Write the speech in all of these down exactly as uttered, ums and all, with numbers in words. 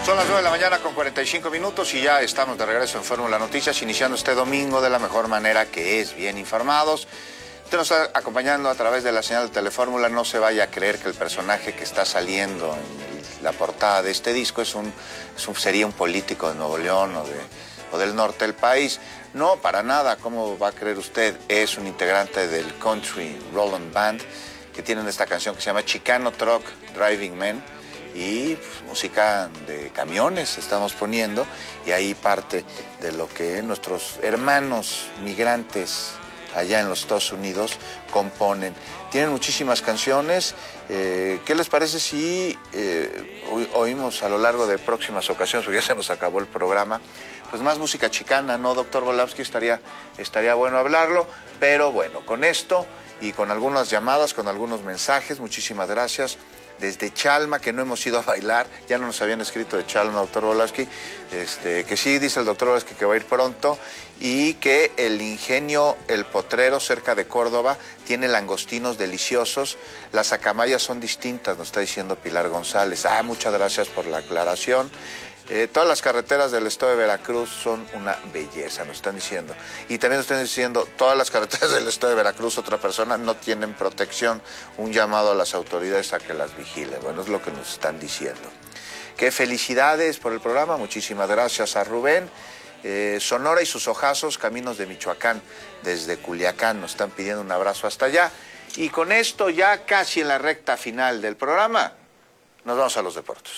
Son las nueve de la mañana con cuarenta y cinco minutos y ya estamos de regreso en Fórmula Noticias, iniciando este domingo de la mejor manera, que es bien informados. Usted nos está acompañando a través de la señal de Telefórmula. No se vaya a creer que el personaje que está saliendo en la portada de este disco es un, es un, sería un político de Nuevo León o, de, o del norte del país. No, para nada. ¿Cómo va a creer usted? Es un integrante del Country Roland Band, que tienen esta canción que se llama Chicano Truck Driving Men. Y pues, música de camiones estamos poniendo, y ahí parte de lo que nuestros hermanos migrantes allá en los Estados Unidos componen. Tienen muchísimas canciones. Eh, ¿Qué les parece si eh, oímos a lo largo de próximas ocasiones, porque ya se nos acabó el programa, pues más música chicana, ¿no, doctor Volavsky? Estaría, estaría bueno hablarlo, pero bueno, con esto y con algunas llamadas, con algunos mensajes, muchísimas gracias. Desde Chalma, que no hemos ido a bailar, ya no nos habían escrito de Chalma, doctor Volavsky, este, que sí, dice el doctor Volavsky que va a ir pronto, y que el Ingenio El Potrero, cerca de Córdoba, tiene langostinos deliciosos. Las acamayas son distintas, nos está diciendo Pilar González. Ah, muchas gracias por la aclaración. Eh, todas las carreteras del estado de Veracruz son una belleza, nos están diciendo. Y también nos están diciendo, todas las carreteras del estado de Veracruz, otra persona, no tienen protección. Un llamado a las autoridades a que las vigilen. Bueno, es lo que nos están diciendo. Qué felicidades por el programa, muchísimas gracias a Rubén. Eh, Sonora y sus ojazos, caminos de Michoacán, desde Culiacán, nos están pidiendo un abrazo hasta allá. Y con esto, ya casi en la recta final del programa, nos vamos a los deportes.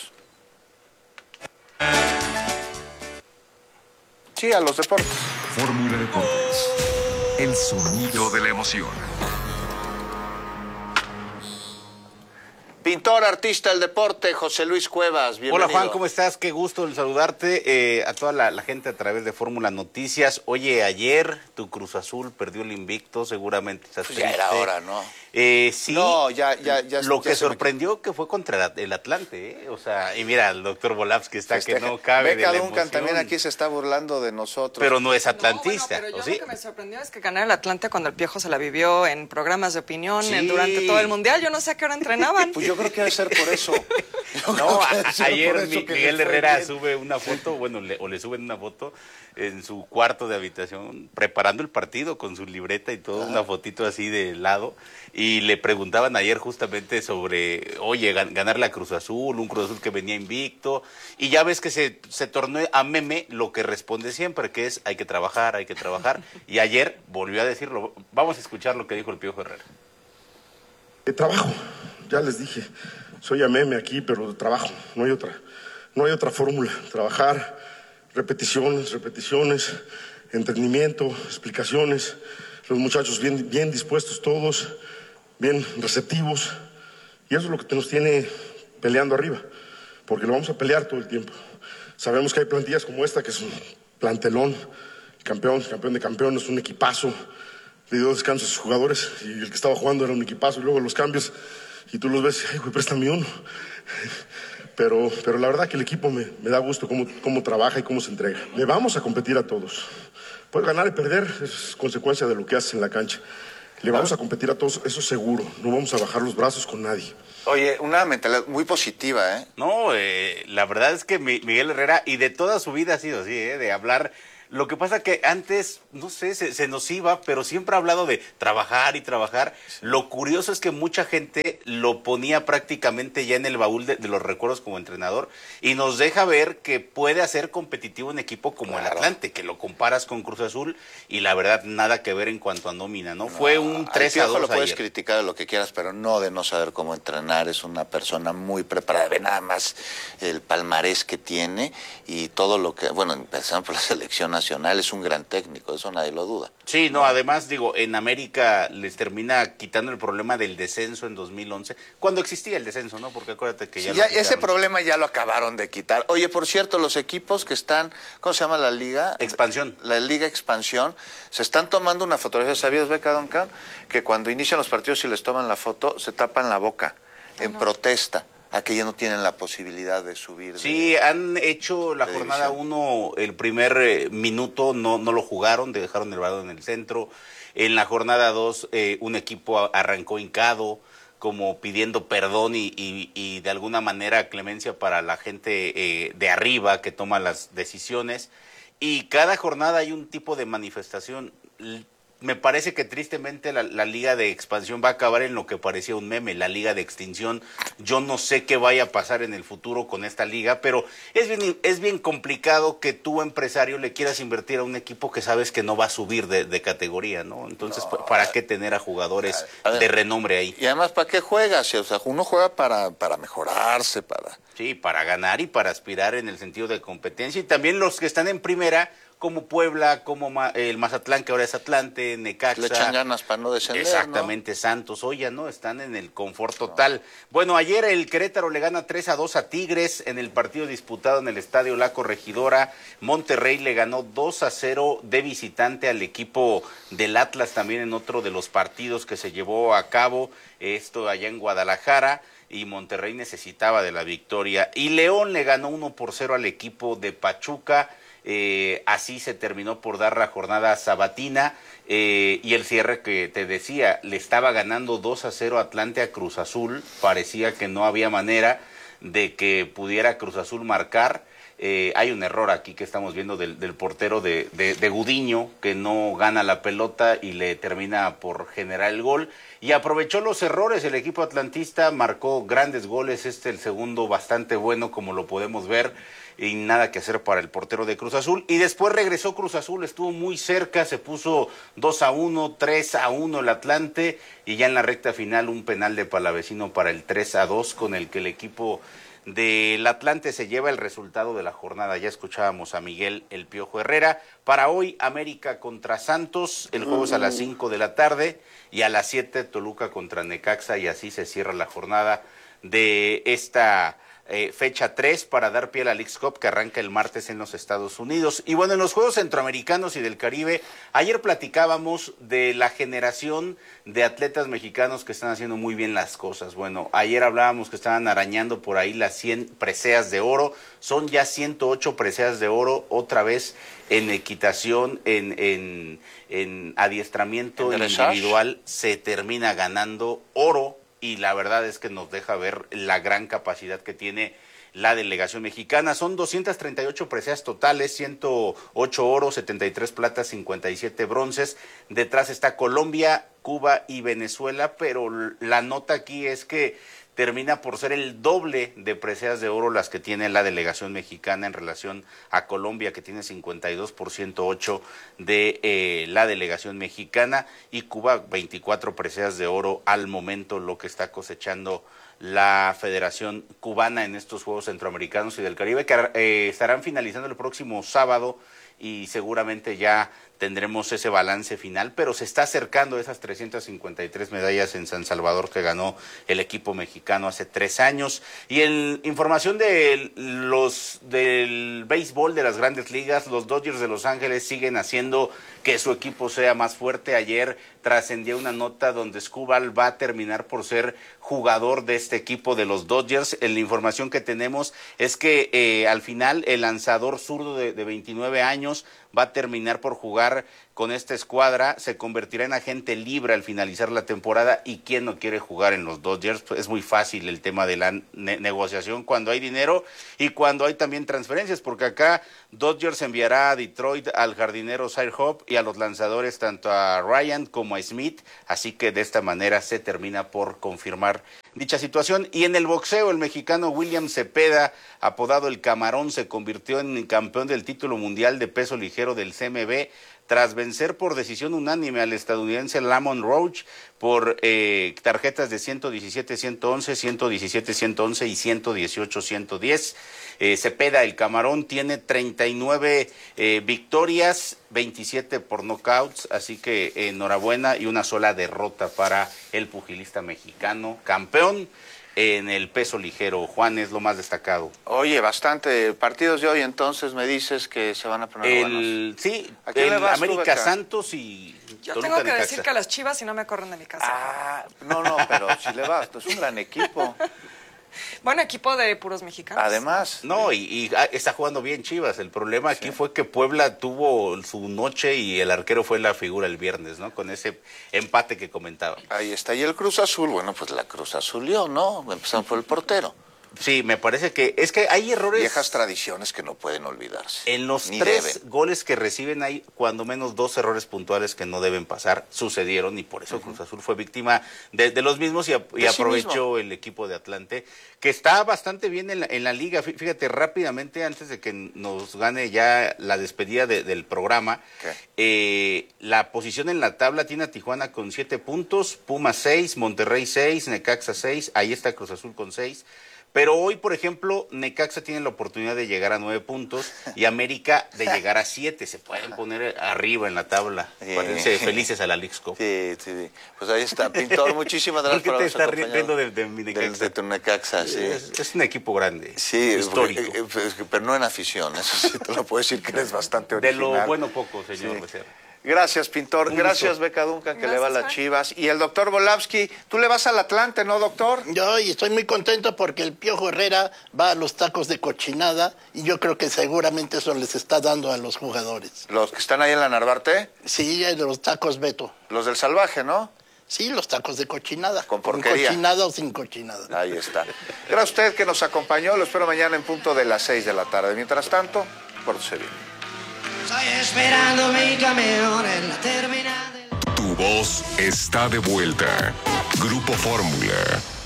Sí, a los deportes. Fórmula Deportes. El sonido de la emoción. Pintor, artista del deporte, José Luis Cuevas, bienvenido. Hola Juan, ¿cómo estás? Qué gusto el saludarte, eh, a toda la, la gente a través de Fórmula Noticias. Oye, ayer tu Cruz Azul perdió el invicto, seguramente estás pues triste. ya era hora, ¿no? Eh, sí, no, ya, ya, ya. Lo ya que sorprendió me... que fue contra el Atlante, ¿eh? O sea, y mira, el doctor Volavsky está Festeja. que no cabe Beca de la Duncan emoción. También aquí se está burlando de nosotros. Pero no es atlantista, no, bueno, pero ¿o yo sí? Lo que me sorprendió es que ganara el Atlante cuando el Piojo se la vivió en programas de opinión Sí. en, durante todo el Mundial. Yo no sé a qué hora entrenaban. Pues yo creo que debe ser por eso. No, a, ayer eso mi, Miguel Herrera bien. sube una foto, bueno, le, o le suben una foto en su cuarto de habitación, preparando el partido con su libreta y todo, ah. una fotito así de lado, y le preguntaban ayer justamente sobre, oye, gan ganar la Cruz Azul, un Cruz Azul que venía invicto, y ya ves que se, se tornó a meme lo que responde siempre, que es hay que trabajar, hay que trabajar, y ayer volvió a decirlo. Vamos a escuchar lo que dijo el Piojo Herrera. De trabajo, ya les dije, soy a meme aquí, pero de trabajo, no hay otra, no hay otra fórmula. Trabajar, repeticiones, repeticiones, entendimiento, explicaciones, los muchachos bien, bien dispuestos todos, bien receptivos, y eso es lo que nos tiene peleando arriba, porque lo vamos a pelear todo el tiempo. Sabemos que hay plantillas como esta, que es un plantelón, campeón, campeón de campeones, un equipazo, le dio descanso a sus jugadores, y el que estaba jugando era un equipazo, y luego los cambios, y tú los ves, ay, güey, préstame uno. Pero, pero la verdad que el equipo me, me da gusto cómo, cómo trabaja y cómo se entrega. Le vamos a competir a todos. Puede ganar y perder, es consecuencia de lo que haces en la cancha. Le vamos a competir a todos, eso seguro. No vamos a bajar los brazos con nadie. Oye, una mentalidad muy positiva, ¿eh? No, eh, la verdad es que Miguel Herrera, y de toda su vida ha sido así, ¿eh? De hablar. Lo que pasa que antes, no sé, se, se nos iba, pero siempre ha hablado de trabajar y trabajar. Sí. Lo curioso es que mucha gente lo ponía prácticamente ya en el baúl de, de los recuerdos como entrenador, y nos deja ver que puede hacer competitivo un equipo como claro. el Atlante, que lo comparas con Cruz Azul, y la verdad nada que ver en cuanto a nómina, ¿no? no Fue un tres a dos lo puedes ayer. criticar de lo que quieras, pero no de no saber cómo entrenar. Es una persona muy preparada, ve nada más el palmarés que tiene y todo lo que, bueno, empezando por la selección nacional. Es un gran técnico, eso nadie lo duda. Sí, no, además, digo, en América les termina quitando el problema del descenso en dos mil once, cuando existía el descenso, ¿no? Porque acuérdate que ya, sí, ya ese problema ya lo acabaron de quitar. Oye, por cierto, los equipos que están, ¿cómo se llama la liga? Expansión. La Liga Expansión, se están tomando una fotografía. ¿Sabías, Beca Duncan, que cuando inician los partidos y les toman la foto, se tapan la boca en no. protesta? A que ya no tienen la posibilidad de subir. Sí, de, han hecho la jornada uno, el primer eh, minuto no, no lo jugaron, dejaron el balón en el centro. En la jornada dos, eh, un equipo arrancó hincado, como pidiendo perdón y, y, y de alguna manera clemencia para la gente eh, de arriba que toma las decisiones. Y cada jornada hay un tipo de manifestación. Me parece que tristemente la, la liga de expansión va a acabar en lo que parecía un meme, la liga de extinción. Yo no sé qué vaya a pasar en el futuro con esta liga, pero es bien, es bien complicado que tú, empresario, le quieras invertir a un equipo que sabes que no va a subir de, de categoría, ¿no? Entonces, no, ¿para qué tener a jugadores a ver, de renombre ahí? Y además, ¿para qué juegas? O sea, uno juega para, para mejorarse, para... Sí, para ganar y para aspirar en el sentido de competencia. Y también los que están en primera, como Puebla, como Ma, el Mazatlán, que ahora es Atlante, Necaxa. Le echan ganas para no descender, exactamente, ¿no? Santos, Oya, ¿no? Están en el confort total. No. Bueno, ayer el Querétaro le gana tres a dos a Tigres en el partido disputado en el Estadio La Corregidora. Monterrey le ganó dos a cero de visitante al equipo del Atlas, también en otro de los partidos que se llevó a cabo, esto allá en Guadalajara. Y Monterrey necesitaba de la victoria. Y León le ganó uno por cero al equipo de Pachuca. Eh, así se terminó por dar la jornada sabatina. Eh, y el cierre que te decía, le estaba ganando dos a cero Atlante a Cruz Azul. Parecía que no había manera de que pudiera Cruz Azul marcar. Eh, hay un error aquí que estamos viendo del, del portero de, de, de Gudiño, que no gana la pelota y le termina por generar el gol. Y aprovechó los errores el equipo atlantista, marcó grandes goles, este el segundo bastante bueno como lo podemos ver, y nada que hacer para el portero de Cruz Azul. Y después regresó Cruz Azul, estuvo muy cerca, se puso dos a uno, tres a uno el Atlante, y ya en la recta final un penal de Palavecino para el tres a dos, con el que el equipo del Atlante se lleva el resultado de la jornada. Ya escuchábamos a Miguel El Piojo Herrera. Para hoy, América contra Santos, el juego es a las cinco de la tarde, y a las siete Toluca contra Necaxa, y así se cierra la jornada de esta eh, fecha tres para dar pie a la Leagues Cup, que arranca el martes en los Estados Unidos. Y bueno, en los Juegos Centroamericanos y del Caribe, ayer platicábamos de la generación de atletas mexicanos que están haciendo muy bien las cosas. Bueno, ayer hablábamos que estaban arañando por ahí las cien preseas de oro, son ya ciento ocho preseas de oro, otra vez en equitación, en, en, en adiestramiento ¿En individual, se termina ganando oro. Y la verdad es que nos deja ver la gran capacidad que tiene la delegación mexicana. Son doscientas treinta y ocho preseas totales, ciento ocho oros, setenta y tres platas, cincuenta y siete bronces. Detrás está Colombia, Cuba y Venezuela, pero la nota aquí es que termina por ser el doble de preseas de oro las que tiene la delegación mexicana en relación a Colombia, que tiene cincuenta y dos por ciento ocho de eh, la delegación mexicana, y Cuba veinticuatro preseas de oro al momento, lo que está cosechando la Federación Cubana en estos Juegos Centroamericanos y del Caribe, que eh, estarán finalizando el próximo sábado, y seguramente ya tendremos ese balance final, pero se está acercando a esas trescientas cincuenta y tres medallas en San Salvador que ganó el equipo mexicano hace tres años. Y en información de los del béisbol de las Grandes Ligas, los Dodgers de Los Ángeles siguen haciendo que su equipo sea más fuerte. Ayer trascendió una nota donde Skubal va a terminar por ser jugador de este equipo de los Dodgers. La información que tenemos es que eh, al final el lanzador zurdo de, de veintinueve años va a terminar por jugar con esta escuadra, se convertirá en agente libre al finalizar la temporada. ¿Y quién no quiere jugar en los Dodgers? Pues es muy fácil el tema de la ne- negociación cuando hay dinero y cuando hay también transferencias, porque acá Dodgers enviará a Detroit al jardinero Sire Hope y a los lanzadores tanto a Ryan como a Smith, así que de esta manera se termina por confirmar dicha situación. Y en el boxeo, el mexicano William Cepeda, apodado El Camarón, se convirtió en campeón del título mundial de peso ligero del C M B tras vencer por decisión unánime al estadounidense Lamont Roach por eh, tarjetas de ciento diecisiete, ciento once, ciento diecisiete, ciento once y ciento dieciocho, ciento diez. Eh, Cepeda, El Camarón, tiene treinta y nueve eh, victorias, veintisiete por knockouts, así que eh, enhorabuena, y una sola derrota para el pugilista mexicano, campeón en el peso ligero. Juan, es lo más destacado. Oye, bastante. Partidos de hoy, entonces, me dices que se van a poner el, buenos. Sí, ¿A quién le el vas tú, América Beca? Santos y Yo Toluca tengo que Necaxa. decir que a las Chivas si no me corren de mi casa. Ah, no, no, pero si le vas, es un gran equipo. Bueno, equipo de puros mexicanos. Además. No, y, y ah, está jugando bien Chivas. El problema aquí sí. fue que Puebla tuvo su noche y el arquero fue la figura el viernes, ¿no? Con ese empate que comentaba. Ahí está. Y el Cruz Azul, bueno, pues la Cruz Azulió, ¿no? Empezando por el portero. Sí, me parece que es que hay errores. Viejas tradiciones que no pueden olvidarse. En los Ni tres deben. goles que reciben hay cuando menos dos errores puntuales que no deben pasar, sucedieron y por eso uh-huh. Cruz Azul fue víctima de, de los mismos y, a, y aprovechó sí mismo. El equipo de Atlante, que está bastante bien en la, en la liga. Fíjate, rápidamente, antes de que nos gane ya la despedida de, del programa, eh, la posición en la tabla tiene a Tijuana con siete puntos, Pumas seis, Monterrey seis, Necaxa seis, ahí está Cruz Azul con seis. Pero hoy, por ejemplo, Necaxa tiene la oportunidad de llegar a nueve puntos y América de llegar a siete. Se pueden poner arriba en la tabla. Sí. Parece felices a la Lixco. Sí, sí. Pues ahí está. Pintor, muchísimas gracias por habernos acompañado. ¿Por qué te estás riendo de, de mi Necaxa? De, de tu Necaxa, sí. Es, es un equipo grande, sí, histórico. Porque, pero no en afición. Eso sí te lo puedo decir que eres bastante original. De lo bueno poco, señor Becerra. Sí. Gracias, Pintor. Un Gracias, gusto. Beca Duncan, que Gracias, le va a las Chivas. Y el doctor Volavsky, tú le vas al Atlante, ¿no, doctor? Yo, y estoy muy contento porque el Piojo Herrera va a los tacos de cochinada y yo creo que seguramente eso les está dando a los jugadores. ¿Los que están ahí en la Narvarte? Sí, de los tacos Beto. Los del Salvaje, ¿no? Sí, los tacos de cochinada. Con porquería. Con cochinada o sin cochinada. Ahí está. Gracias a usted que nos acompañó. Lo espero mañana en punto de las seis de la tarde. Mientras tanto, pórtese bien. Estoy esperando mi camión en la terminal. De... Tu voz está de vuelta. Grupo Fórmula.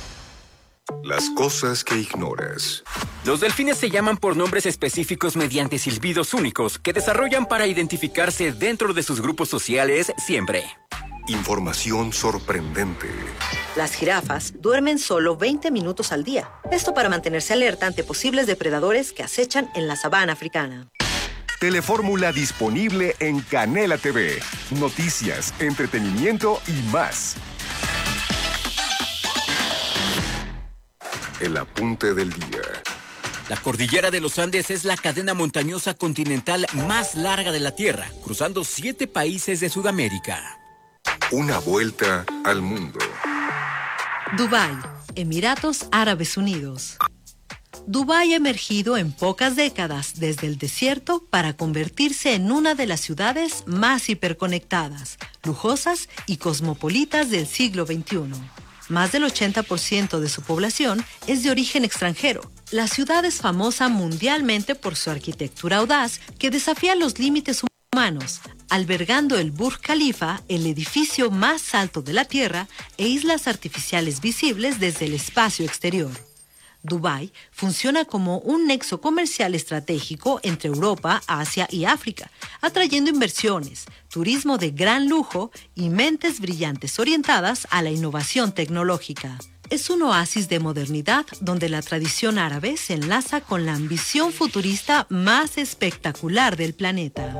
Las cosas que ignoras. Los delfines se llaman por nombres específicos mediante silbidos únicos que desarrollan para identificarse dentro de sus grupos sociales siempre. Información sorprendente. Las jirafas duermen solo veinte minutos al día. Esto para mantenerse alerta ante posibles depredadores que acechan en la sabana africana. Telefórmula disponible en Canela T V. Noticias, entretenimiento y más. El apunte del día. La cordillera de los Andes es la cadena montañosa continental más larga de la Tierra, cruzando siete países de Sudamérica. Una vuelta al mundo. Dubái, Emiratos Árabes Unidos. Dubái ha emergido en pocas décadas desde el desierto para convertirse en una de las ciudades más hiperconectadas, lujosas y cosmopolitas del siglo veintiuno. Más del ochenta por ciento de su población es de origen extranjero. La ciudad es famosa mundialmente por su arquitectura audaz que desafía los límites humanos, albergando el Burj Khalifa, el edificio más alto de la Tierra, e islas artificiales visibles desde el espacio exterior. Dubái funciona como un nexo comercial estratégico entre Europa, Asia y África, atrayendo inversiones, turismo de gran lujo y mentes brillantes orientadas a la innovación tecnológica. Es un oasis de modernidad donde la tradición árabe se enlaza con la ambición futurista más espectacular del planeta.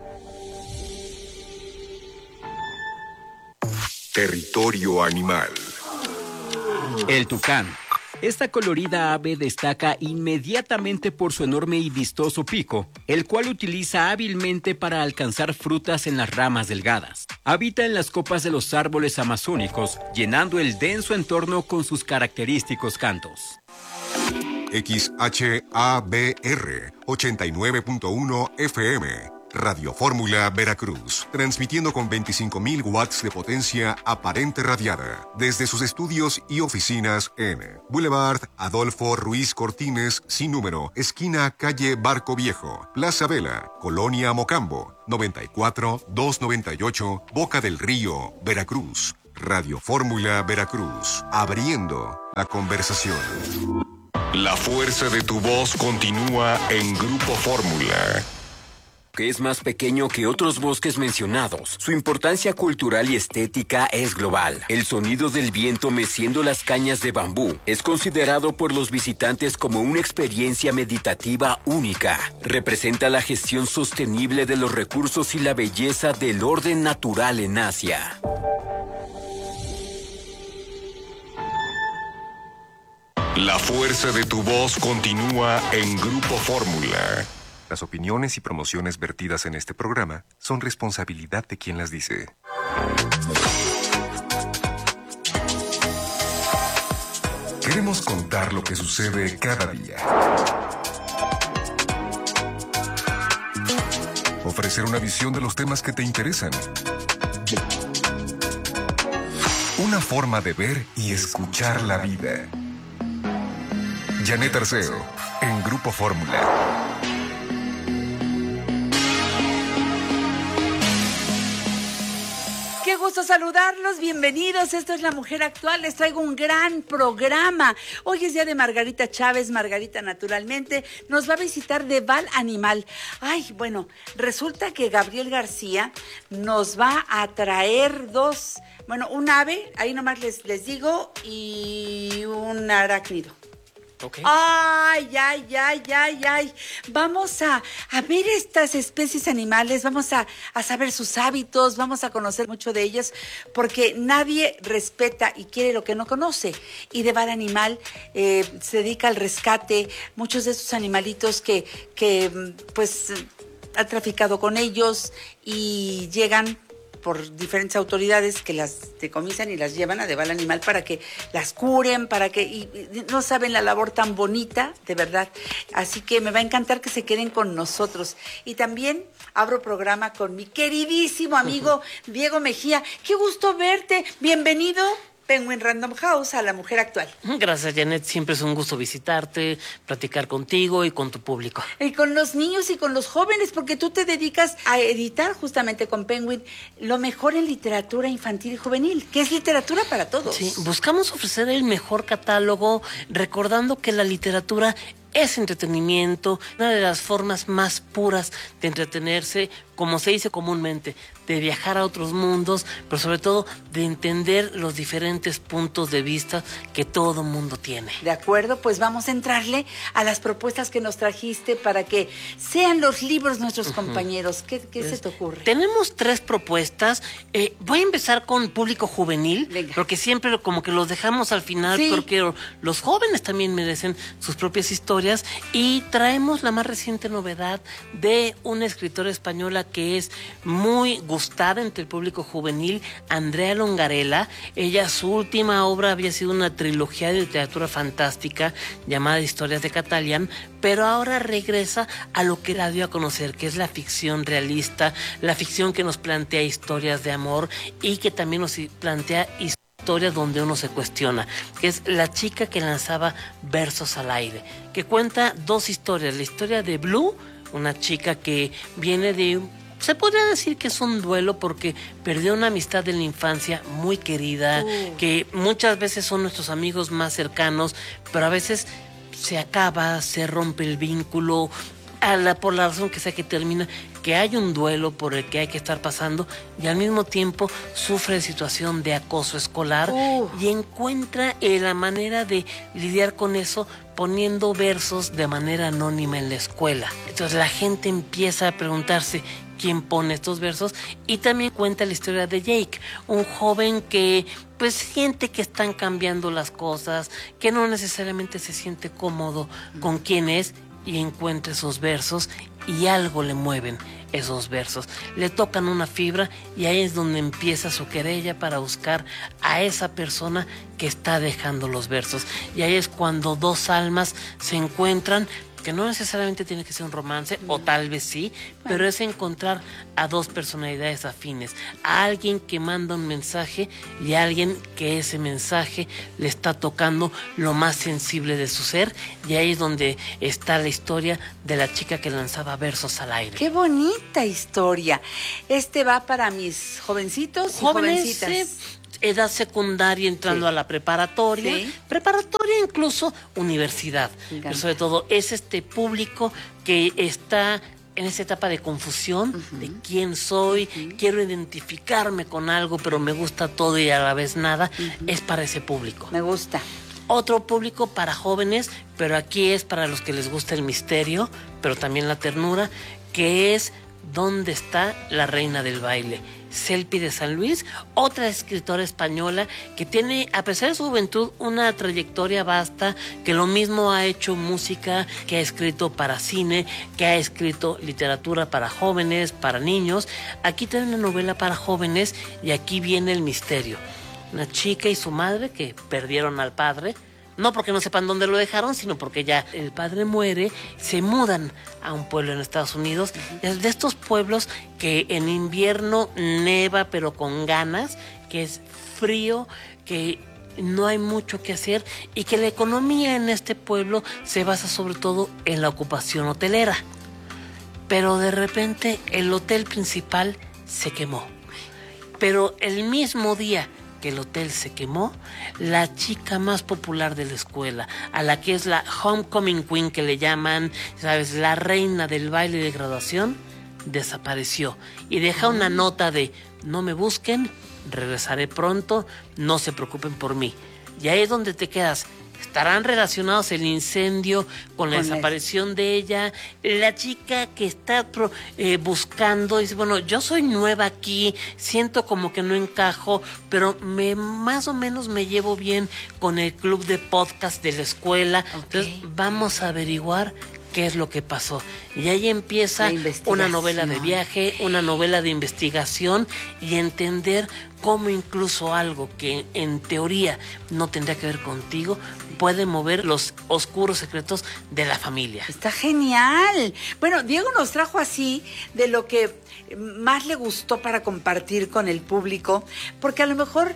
Territorio animal. El tucán. Esta colorida ave destaca inmediatamente por su enorme y vistoso pico, el cual utiliza hábilmente para alcanzar frutas en las ramas delgadas. Habita en las copas de los árboles amazónicos, llenando el denso entorno con sus característicos cantos. X H A B R ochenta y nueve punto uno F M. Radio Fórmula Veracruz, transmitiendo con veinticinco mil watts de potencia aparente radiada, desde sus estudios y oficinas en Boulevard Adolfo Ruiz Cortines, sin número, esquina calle Barco Viejo, Plaza Vela, Colonia Mocambo, noventa y cuatro, doscientos noventa y ocho, Boca del Río, Veracruz. Radio Fórmula Veracruz, abriendo la conversación. La fuerza de tu voz continúa en Grupo Fórmula. Que es más pequeño que otros bosques mencionados. Su importancia cultural y estética es global. El sonido del viento meciendo las cañas de bambú es considerado por los visitantes como una experiencia meditativa única. Representa la gestión sostenible de los recursos y la belleza del orden natural en Asia. La fuerza de tu voz continúa en Grupo Fórmula. Las opiniones y promociones vertidas en este programa son responsabilidad de quien las dice. Queremos contar lo que sucede cada día. Ofrecer una visión de los temas que te interesan. Una forma de ver y escuchar la vida. Janet Arceo, en Grupo Fórmula. Qué gusto saludarlos, bienvenidos. Esto es La Mujer Actual, les traigo un gran programa. Hoy es día de Margarita Chávez, Margarita naturalmente, nos va a visitar de Val Animal. Ay, bueno, resulta que Gabriel García nos va a traer dos, bueno, un ave, ahí nomás les, les digo, y un arácnido. Okay. Ay, ay, ay, ay, ay. Vamos a, a ver estas especies animales, vamos a, a saber sus hábitos, vamos a conocer mucho de ellas, porque nadie respeta y quiere lo que no conoce. Y de Val Animal eh, se dedica al rescate, muchos de estos animalitos que, que pues ha traficado con ellos y llegan por diferentes autoridades que las decomisan y las llevan a de Val Animal para que las curen, para que y, y no saben la labor tan bonita, de verdad. Así que me va a encantar que se queden con nosotros. Y también abro programa con mi queridísimo amigo Diego Mejía. Qué gusto verte. Bienvenido, Penguin Random House, a La Mujer Actual. Gracias, Janet. Siempre es un gusto visitarte, platicar contigo y con tu público. Y con los niños y con los jóvenes, porque tú te dedicas a editar justamente con Penguin lo mejor en literatura infantil y juvenil, que es literatura para todos. Sí, buscamos ofrecer el mejor catálogo, recordando que la literatura es entretenimiento, una de las formas más puras de entretenerse, como se dice comúnmente, de viajar a otros mundos, pero sobre todo de entender los diferentes puntos de vista que todo mundo tiene. De acuerdo, pues vamos a entrarle a las propuestas que nos trajiste para que sean los libros nuestros uh-huh. compañeros. ¿Qué, qué es, se te ocurre? Tenemos tres propuestas. Eh, voy a empezar con público juvenil, Venga. porque siempre como que los dejamos al final, sí. porque los jóvenes también merecen sus propias historias, y traemos la más reciente novedad de una escritora española que es muy gustada entre el público juvenil, Andrea Longarela. Ella, su última obra había sido una trilogía de literatura fantástica llamada Historias de Catalian, pero ahora regresa a lo que la dio a conocer, que es la ficción realista, la ficción que nos plantea historias de amor y que también nos plantea historias donde uno se cuestiona, que es La chica que lanzaba versos al aire, que cuenta dos historias. La historia de Blue, una chica que viene de, se podría decir que es un duelo porque perdió una amistad de la infancia muy querida, uh. que muchas veces son nuestros amigos más cercanos, pero a veces se acaba, se rompe el vínculo, a la, por la razón que sea que termina, que hay un duelo por el que hay que estar pasando, y al mismo tiempo sufre de situación de acoso escolar uh. y encuentra eh, la manera de lidiar con eso poniendo versos de manera anónima en la escuela. Entonces la gente empieza a preguntarse quién pone estos versos, y también cuenta la historia de Jake, un joven que pues siente que están cambiando las cosas, que no necesariamente se siente cómodo con quién es, y encuentra esos versos y algo le mueven esos versos, le tocan una fibra, y ahí es donde empieza su querella para buscar a esa persona que está dejando los versos, y ahí es cuando dos almas se encuentran, que no necesariamente tiene que ser un romance, o tal vez sí, pero es encontrar a dos personalidades afines, a alguien que manda un mensaje y a alguien que ese mensaje le está tocando lo más sensible de su ser, y ahí es donde está la historia de la chica que lanzaba versos al aire. ¡Qué bonita historia! Este va para mis jovencitos y Jóvenes, jovencitas. Sí. Edad secundaria entrando sí. a la preparatoria, ¿Sí? preparatoria incluso universidad, pero sobre todo es este público que está en esa etapa de confusión, uh-huh. de quién soy, uh-huh. quiero identificarme con algo, pero me gusta todo y a la vez nada, uh-huh. es para ese público. Me gusta. Otro público para jóvenes, pero aquí es para los que les gusta el misterio, pero también la ternura, que es ¿Dónde está la reina del baile? Selpi de San Luis, otra escritora española que tiene, a pesar de su juventud, una trayectoria vasta, que lo mismo ha hecho música, que ha escrito para cine, que ha escrito literatura para jóvenes, para niños. Aquí tiene una novela para jóvenes, y aquí viene el misterio. Una chica y su madre que perdieron al padre, no porque no sepan dónde lo dejaron, sino porque ya el padre muere, se mudan a un pueblo en Estados Unidos. Uh-huh. Es de estos pueblos que en invierno neva, pero con ganas, que es frío, que no hay mucho que hacer y que la economía en este pueblo se basa sobre todo en la ocupación hotelera. Pero de repente el hotel principal se quemó. Pero el mismo día que el hotel se quemó, la chica más popular de la escuela, a la que es la homecoming queen, que le llaman, ¿sabes?, la reina del baile de graduación, desapareció. Y deja una nota de: no me busquen, regresaré pronto, no se preocupen por mí. Y ahí es donde te quedas. ¿Estarán relacionados el incendio con la con desaparición el... de ella? La chica que está pro, eh, buscando, dice, bueno, yo soy nueva aquí, siento como que no encajo, pero me más o menos me llevo bien con el club de podcast de la escuela. Okay. Entonces vamos a averiguar qué es lo que pasó. Y ahí empieza una novela de viaje, una novela de investigación y entender cómo incluso algo que en teoría no tendría que ver contigo puede mover los oscuros secretos de la familia. Está genial. Bueno, Diego nos trajo así de lo que más le gustó para compartir con el público, porque a lo mejor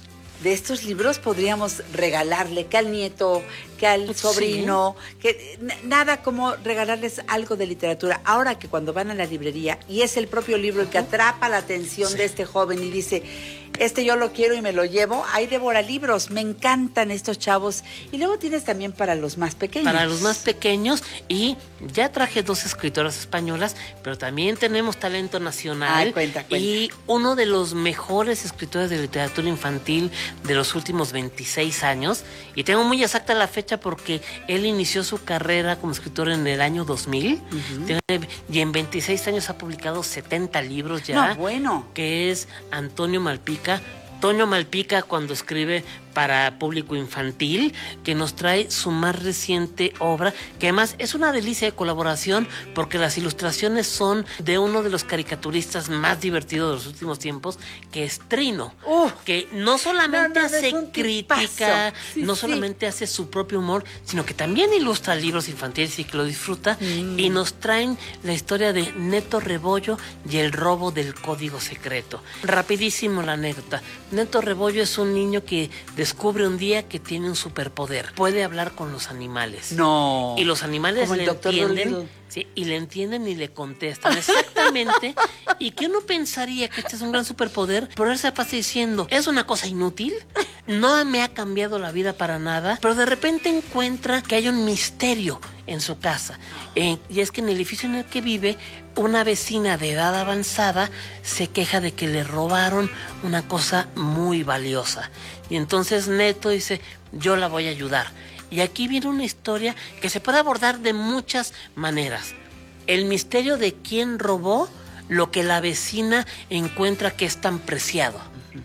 de estos libros podríamos regalarle que al nieto, que al sobrino, sí. que n- nada como regalarles algo de literatura. Ahora que cuando van a la librería y es el propio libro el que atrapa la atención sí. de este joven y dice, este yo lo quiero y me lo llevo, hay devora libros, me encantan estos chavos. Y luego tienes también para los más pequeños. Para los más pequeños, y ya traje dos escritoras españolas, pero también tenemos talento nacional. Ay, cuenta, cuenta. Y uno de los mejores escritores de literatura infantil de los últimos veintiséis años, y tengo muy exacta la fecha porque él inició su carrera como escritor en el año dos mil, uh-huh. y en veintiséis años ha publicado setenta libros ya. No, bueno. Que es Antonio Malpica. Toño Malpica, cuando escribe para público infantil, que nos trae su más reciente obra, que además es una delicia de colaboración porque las ilustraciones son de uno de los caricaturistas más divertidos de los últimos tiempos, que es Trino, uh, que no solamente no, no, hace crítica, sí, no sí. solamente hace su propio humor, sino que también ilustra libros infantiles y que lo disfruta, mm. y nos traen la historia de Neto Rebollo y el robo del código secreto. Rapidísimo la anécdota. Neto Rebollo es un niño que descubre un día que tiene un superpoder. Puede hablar con los animales. No. Y los animales le entienden. Sí, y le entienden y le contestan exactamente. Y que uno pensaría que este es un gran superpoder, pero él se pasa diciendo, es una cosa inútil, no me ha cambiado la vida para nada, pero de repente encuentra que hay un misterio en su casa. Eh, y es que en el edificio en el que vive, una vecina de edad avanzada se queja de que le robaron una cosa muy valiosa. Y entonces Neto dice, yo la voy a ayudar. Y aquí viene una historia que se puede abordar de muchas maneras. El misterio de quién robó lo que la vecina encuentra que es tan preciado.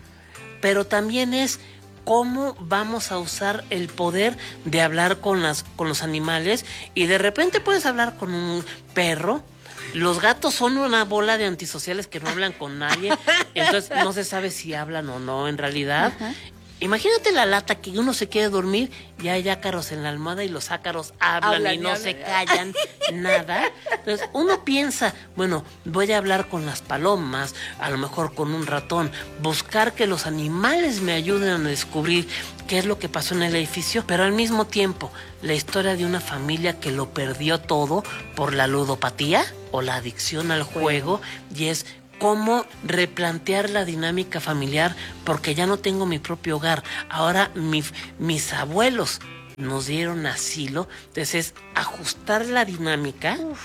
Pero también es cómo vamos a usar el poder de hablar con, las, con los animales. Y de repente puedes hablar con un perro. Los gatos son una bola de antisociales que no hablan con nadie. Entonces no se sabe si hablan o no en realidad. Ajá. Imagínate la lata que uno se quiere dormir y hay ácaros en la almohada y los ácaros hablan, hablan y no hablan. Se callan nada. Entonces uno piensa, bueno, voy a hablar con las palomas, a lo mejor con un ratón, buscar que los animales me ayuden a descubrir qué es lo que pasó en el edificio, pero al mismo tiempo la historia de una familia que lo perdió todo por la ludopatía o la adicción al juego, y es cómo replantear la dinámica familiar, porque ya no tengo mi propio hogar. Ahora mi, mis abuelos nos dieron asilo, entonces es ajustar la dinámica. Uf.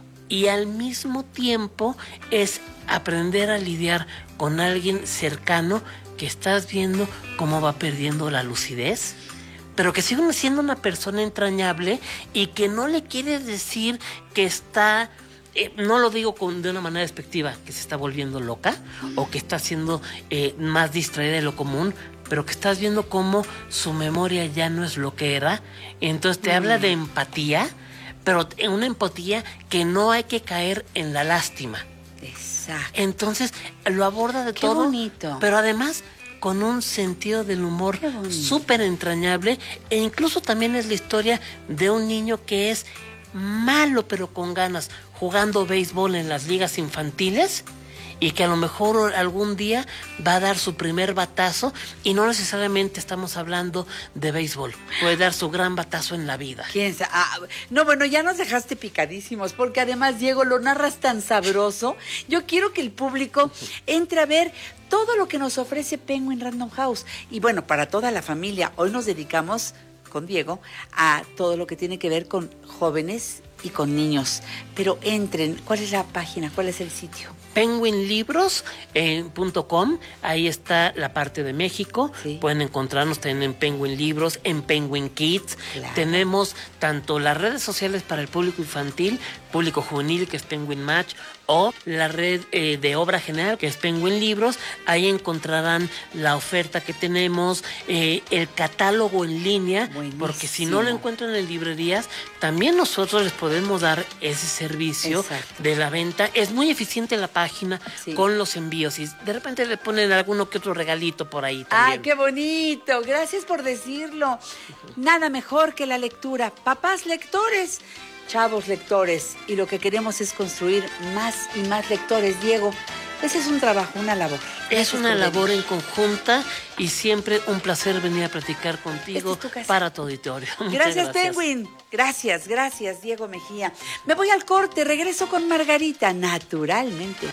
Y al mismo tiempo es aprender a lidiar con alguien cercano que estás viendo cómo va perdiendo la lucidez, pero que sigue siendo una persona entrañable y que no le quieres decir que está... Eh, no lo digo con, de una manera despectiva, que se está volviendo loca o que está siendo eh, más distraída de lo común, pero que estás viendo cómo su memoria ya no es lo que era. Entonces te mm. habla de empatía, pero en una empatía que no hay que caer en la lástima. Exacto. Entonces lo aborda de Qué todo, bonito. pero además con un sentido del humor súper entrañable, e incluso también es la historia de un niño que es malo pero con ganas, jugando béisbol en las ligas infantiles, y que a lo mejor algún día va a dar su primer batazo, y no necesariamente estamos hablando de béisbol, puede dar su gran batazo en la vida. ¿Quién sabe? Ah, no, bueno, ya nos dejaste picadísimos, porque además, Diego, lo narras tan sabroso. Yo quiero que el público entre a ver todo lo que nos ofrece Penguin Random House. Y bueno, para toda la familia, hoy nos dedicamos con Diego a todo lo que tiene que ver con jóvenes y con niños. Pero entren, ¿cuál es la página? ¿Cuál es el sitio? penguin libros punto com, ahí está la parte de México, sí. Pueden encontrarnos también en Penguin Libros, en Penguin Kids, claro. Tenemos tanto las redes sociales para el público infantil, público juvenil, que es Penguin Match, o la red eh, de obra general, que es Penguin Libros. Ahí encontrarán la oferta que tenemos, eh, el catálogo en línea. Buenísimo. Porque si no lo encuentran en librerías, también nosotros les podemos dar ese servicio. Exacto. De la venta. Es muy eficiente la página, sí. Con los envíos, y de repente le ponen alguno que otro regalito por ahí también. ¡Ay, qué bonito! Gracias por decirlo. Nada mejor que la lectura. Papás lectores, chavos lectores, y lo que queremos es construir más y más lectores. Diego, ese es un trabajo, una labor. Es una labor en conjunta, y siempre un placer venir a platicar contigo es para tu auditorio. Gracias, gracias, Penguin. Gracias, gracias, Diego Mejía. Me voy al corte, regreso con Margarita, naturalmente.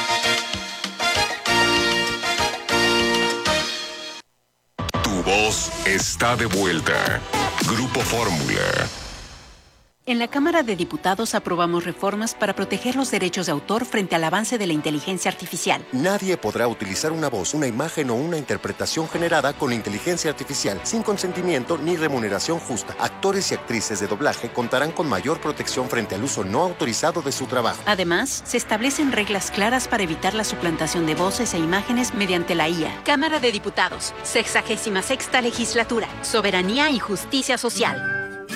Tu voz está de vuelta. Grupo Fórmula. En la Cámara de Diputados aprobamos reformas para proteger los derechos de autor frente al avance de la inteligencia artificial. Nadie podrá utilizar una voz, una imagen o una interpretación generada con inteligencia artificial sin consentimiento ni remuneración justa. Actores y actrices de doblaje contarán con mayor protección frente al uso no autorizado de su trabajo. Además, se establecen reglas claras para evitar la suplantación de voces e imágenes mediante la I A. Cámara de Diputados, sexagésima sexta legislatura, soberanía y justicia social.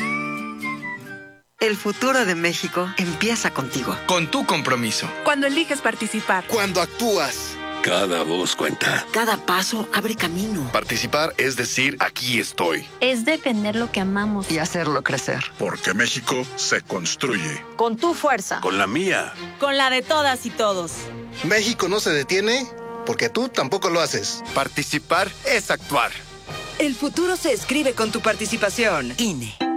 El futuro de México empieza contigo. Con tu compromiso. Cuando eliges participar. Cuando actúas. Cada voz cuenta. Cada paso abre camino. Participar es decir, aquí estoy. Es defender lo que amamos. Y hacerlo crecer. Porque México se construye. Con tu fuerza. Con la mía. Con la de todas y todos. México no se detiene porque tú tampoco lo haces. Participar es actuar. El futuro se escribe con tu participación. I N E.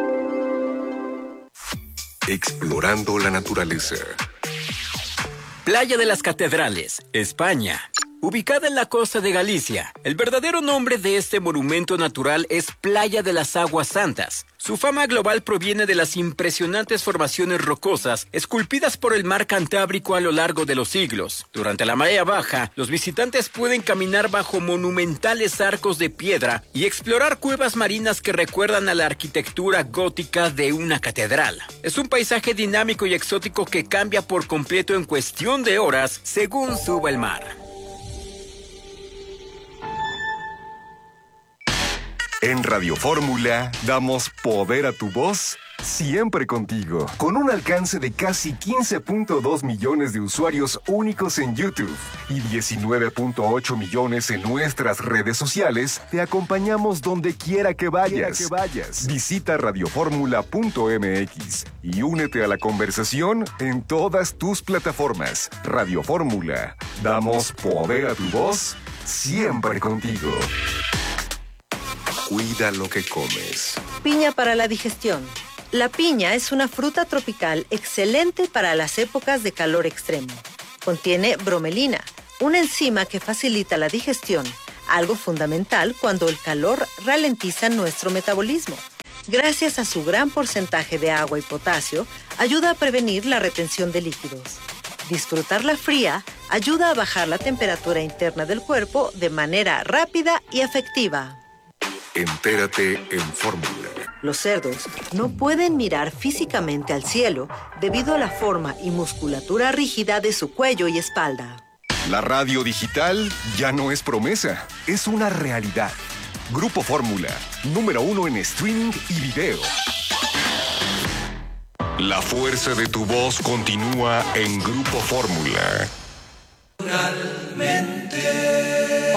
Explorando la naturaleza. Playa de las Catedrales, España. Ubicada en la costa de Galicia, el verdadero nombre de este monumento natural es Playa de las Aguas Santas. Su fama global proviene de las impresionantes formaciones rocosas esculpidas por el mar Cantábrico a lo largo de los siglos. Durante la marea baja, los visitantes pueden caminar bajo monumentales arcos de piedra y explorar cuevas marinas que recuerdan a la arquitectura gótica de una catedral. Es un paisaje dinámico y exótico que cambia por completo en cuestión de horas según suba el mar. En Radio Fórmula damos poder a tu voz siempre contigo. Con un alcance de casi quince punto dos millones de usuarios únicos en YouTube y diecinueve punto ocho millones en nuestras redes sociales, te acompañamos donde quiera que vayas. Que vayas. Visita radioformula punto m x y únete a la conversación en todas tus plataformas. Radio Fórmula. Damos poder a tu voz siempre contigo. Cuida lo que comes. Piña para la digestión. La piña es una fruta tropical excelente para las épocas de calor extremo. Contiene bromelina, una enzima que facilita la digestión, algo fundamental cuando el calor ralentiza nuestro metabolismo. Gracias a su gran porcentaje de agua y potasio, ayuda a prevenir la retención de líquidos. Disfrutarla fría ayuda a bajar la temperatura interna del cuerpo de manera rápida y efectiva. Entérate en Fórmula. Los cerdos no pueden mirar físicamente al cielo debido a la forma y musculatura rígida de su cuello y espalda. La radio digital ya no es promesa, es una realidad. Grupo Fórmula, número uno en streaming y video. La fuerza de tu voz continúa en Grupo Fórmula. Realmente.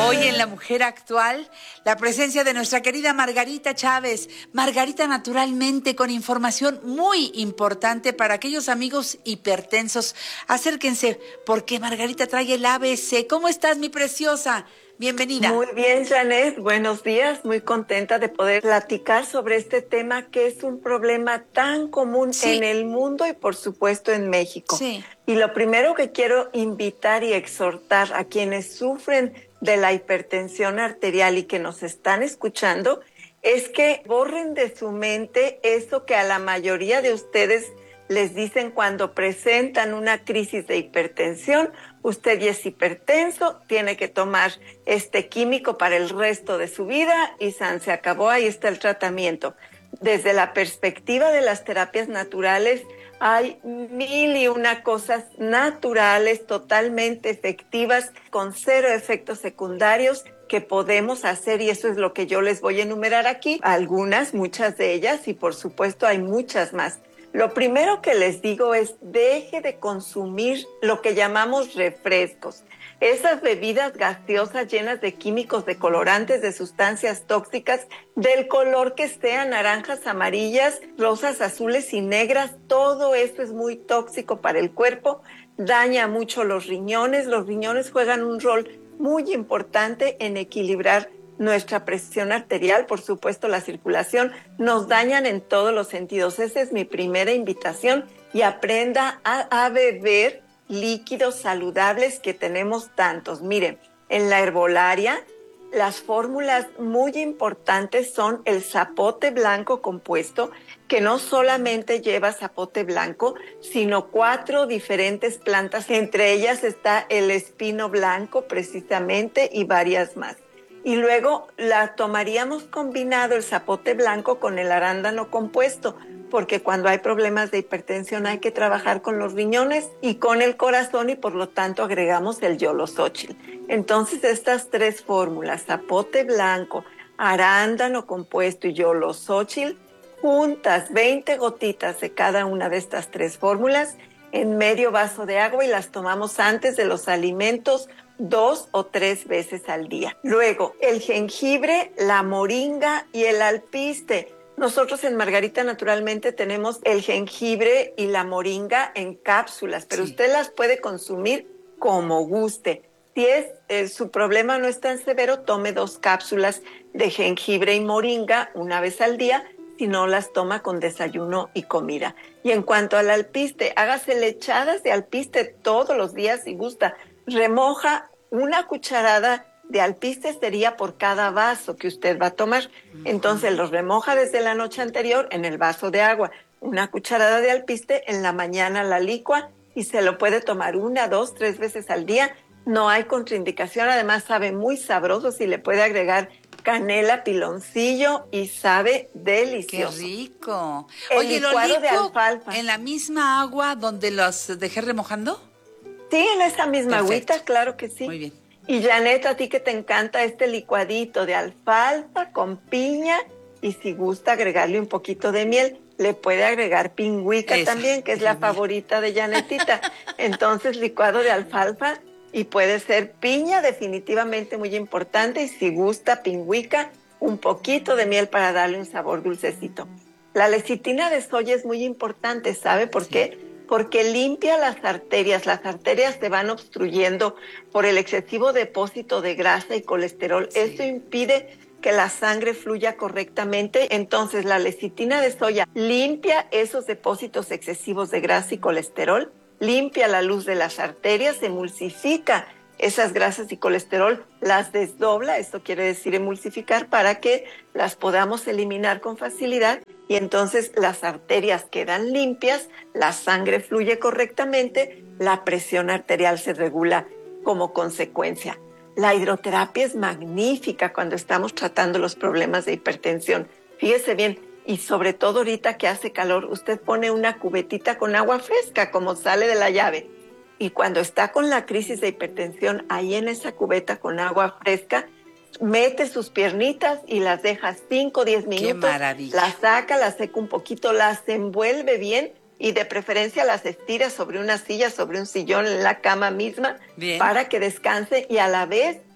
Hoy en La Mujer Actual, la presencia de nuestra querida Margarita Chávez. Margarita naturalmente con información muy importante para aquellos amigos hipertensos. Acérquense porque Margarita trae el A B C. ¿Cómo estás, mi preciosa? Bienvenida. Muy bien, Janet. Buenos días. Muy contenta de poder platicar sobre este tema que es un problema tan común sí. en el mundo y, por supuesto, en México. Sí. Y lo primero que quiero invitar y exhortar a quienes sufren de la hipertensión arterial y que nos están escuchando es que borren de su mente eso que a la mayoría de ustedes les dicen cuando presentan una crisis de hipertensión. Usted ya es hipertenso, tiene que tomar este químico para el resto de su vida y san, se acabó, ahí está el tratamiento. Desde la perspectiva de las terapias naturales, hay mil y una cosas naturales, totalmente efectivas, con cero efectos secundarios que podemos hacer, y eso es lo que yo les voy a enumerar aquí. Algunas, muchas de ellas, y por supuesto hay muchas más. Lo primero que les digo es, deje de consumir lo que llamamos refrescos. Esas bebidas gaseosas llenas de químicos, de colorantes, de sustancias tóxicas, del color que sean, naranjas, amarillas, rosas, azules y negras, todo eso es muy tóxico para el cuerpo, daña mucho los riñones. Los riñones juegan un rol muy importante en equilibrar nuestra presión arterial, por supuesto la circulación, nos dañan en todos los sentidos. Esa es mi primera invitación, y aprenda a, a beber líquidos saludables que tenemos tantos. Miren, en la herbolaria, las fórmulas muy importantes son el zapote blanco compuesto, que no solamente lleva zapote blanco, sino cuatro diferentes plantas. Entre ellas está el espino blanco precisamente y varias más. Y luego la tomaríamos combinado el zapote blanco con el arándano compuesto, porque cuando hay problemas de hipertensión hay que trabajar con los riñones y con el corazón, y por lo tanto agregamos el yolosóchil. Entonces estas tres fórmulas, zapote blanco, arándano compuesto y yolosóchil, juntas, veinte gotitas de cada una de estas tres fórmulas en medio vaso de agua, y las tomamos antes de los alimentos dos o tres veces al día. Luego, el jengibre, la moringa y el alpiste. Nosotros en Margarita naturalmente tenemos el jengibre y la moringa en cápsulas, pero sí. usted las puede consumir como guste. Si es, eh, su problema no es tan severo, tome dos cápsulas de jengibre y moringa una vez al día, si no las toma con desayuno y comida. Y en cuanto al alpiste, hágase lechadas de alpiste todos los días si gusta. Remoja una cucharada de alpiste, sería por cada vaso que usted va a tomar. Entonces los remoja desde la noche anterior en el vaso de agua. Una cucharada de alpiste, en la mañana la licua y se lo puede tomar una, dos, tres veces al día. No hay contraindicación, además sabe muy sabroso, si le puede agregar canela, piloncillo, y sabe delicioso. ¡Qué rico! El Oye, lo licuado de licuo alfalfa. ¿En la misma agua donde los dejé remojando? Sí, en esa misma Perfecto. agüita, claro que sí. Muy bien. Y Janet, a ti que te encanta este licuadito de alfalfa con piña, y si gusta agregarle un poquito de miel, le puede agregar pingüica Esa, también, que es la favorita de Janetita. Entonces, licuado de alfalfa, y puede ser piña, definitivamente muy importante, y si gusta pingüica, un poquito de miel para darle un sabor dulcecito. La lecitina de soya es muy importante, ¿sabe por sí. qué? Porque limpia las arterias. Las arterias se van obstruyendo por el excesivo depósito de grasa y colesterol. Sí. Esto impide que la sangre fluya correctamente. Entonces, la lecitina de soya limpia esos depósitos excesivos de grasa y colesterol, limpia la luz de las arterias, emulsifica esas grasas y colesterol, las desdobla, esto quiere decir emulsificar, para que las podamos eliminar con facilidad, y entonces las arterias quedan limpias, la sangre fluye correctamente, la presión arterial se regula como consecuencia. La hidroterapia es magnífica cuando estamos tratando los problemas de hipertensión. Fíjese bien, y sobre todo ahorita que hace calor, usted pone una cubetita con agua fresca, como sale de la llave. Y cuando está con la crisis de hipertensión, ahí en esa cubeta con agua fresca, mete sus piernitas y las deja cinco o diez minutos. ¡Qué maravilla! Las saca, las seca un poquito, las envuelve bien y de preferencia las estira sobre una silla, sobre un sillón, en la cama misma, Bien. para que descanse y a la vez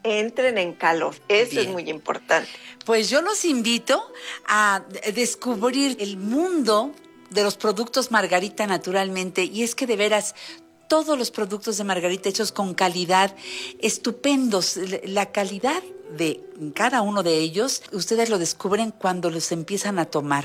entren en calor. Eso Bien. es muy importante. Pues yo los invito a descubrir el mundo de los productos Margarita naturalmente, y es que de veras todos los productos de Margarita hechos con calidad, estupendos, la calidad de cada uno de ellos, ustedes lo descubren cuando los empiezan a tomar.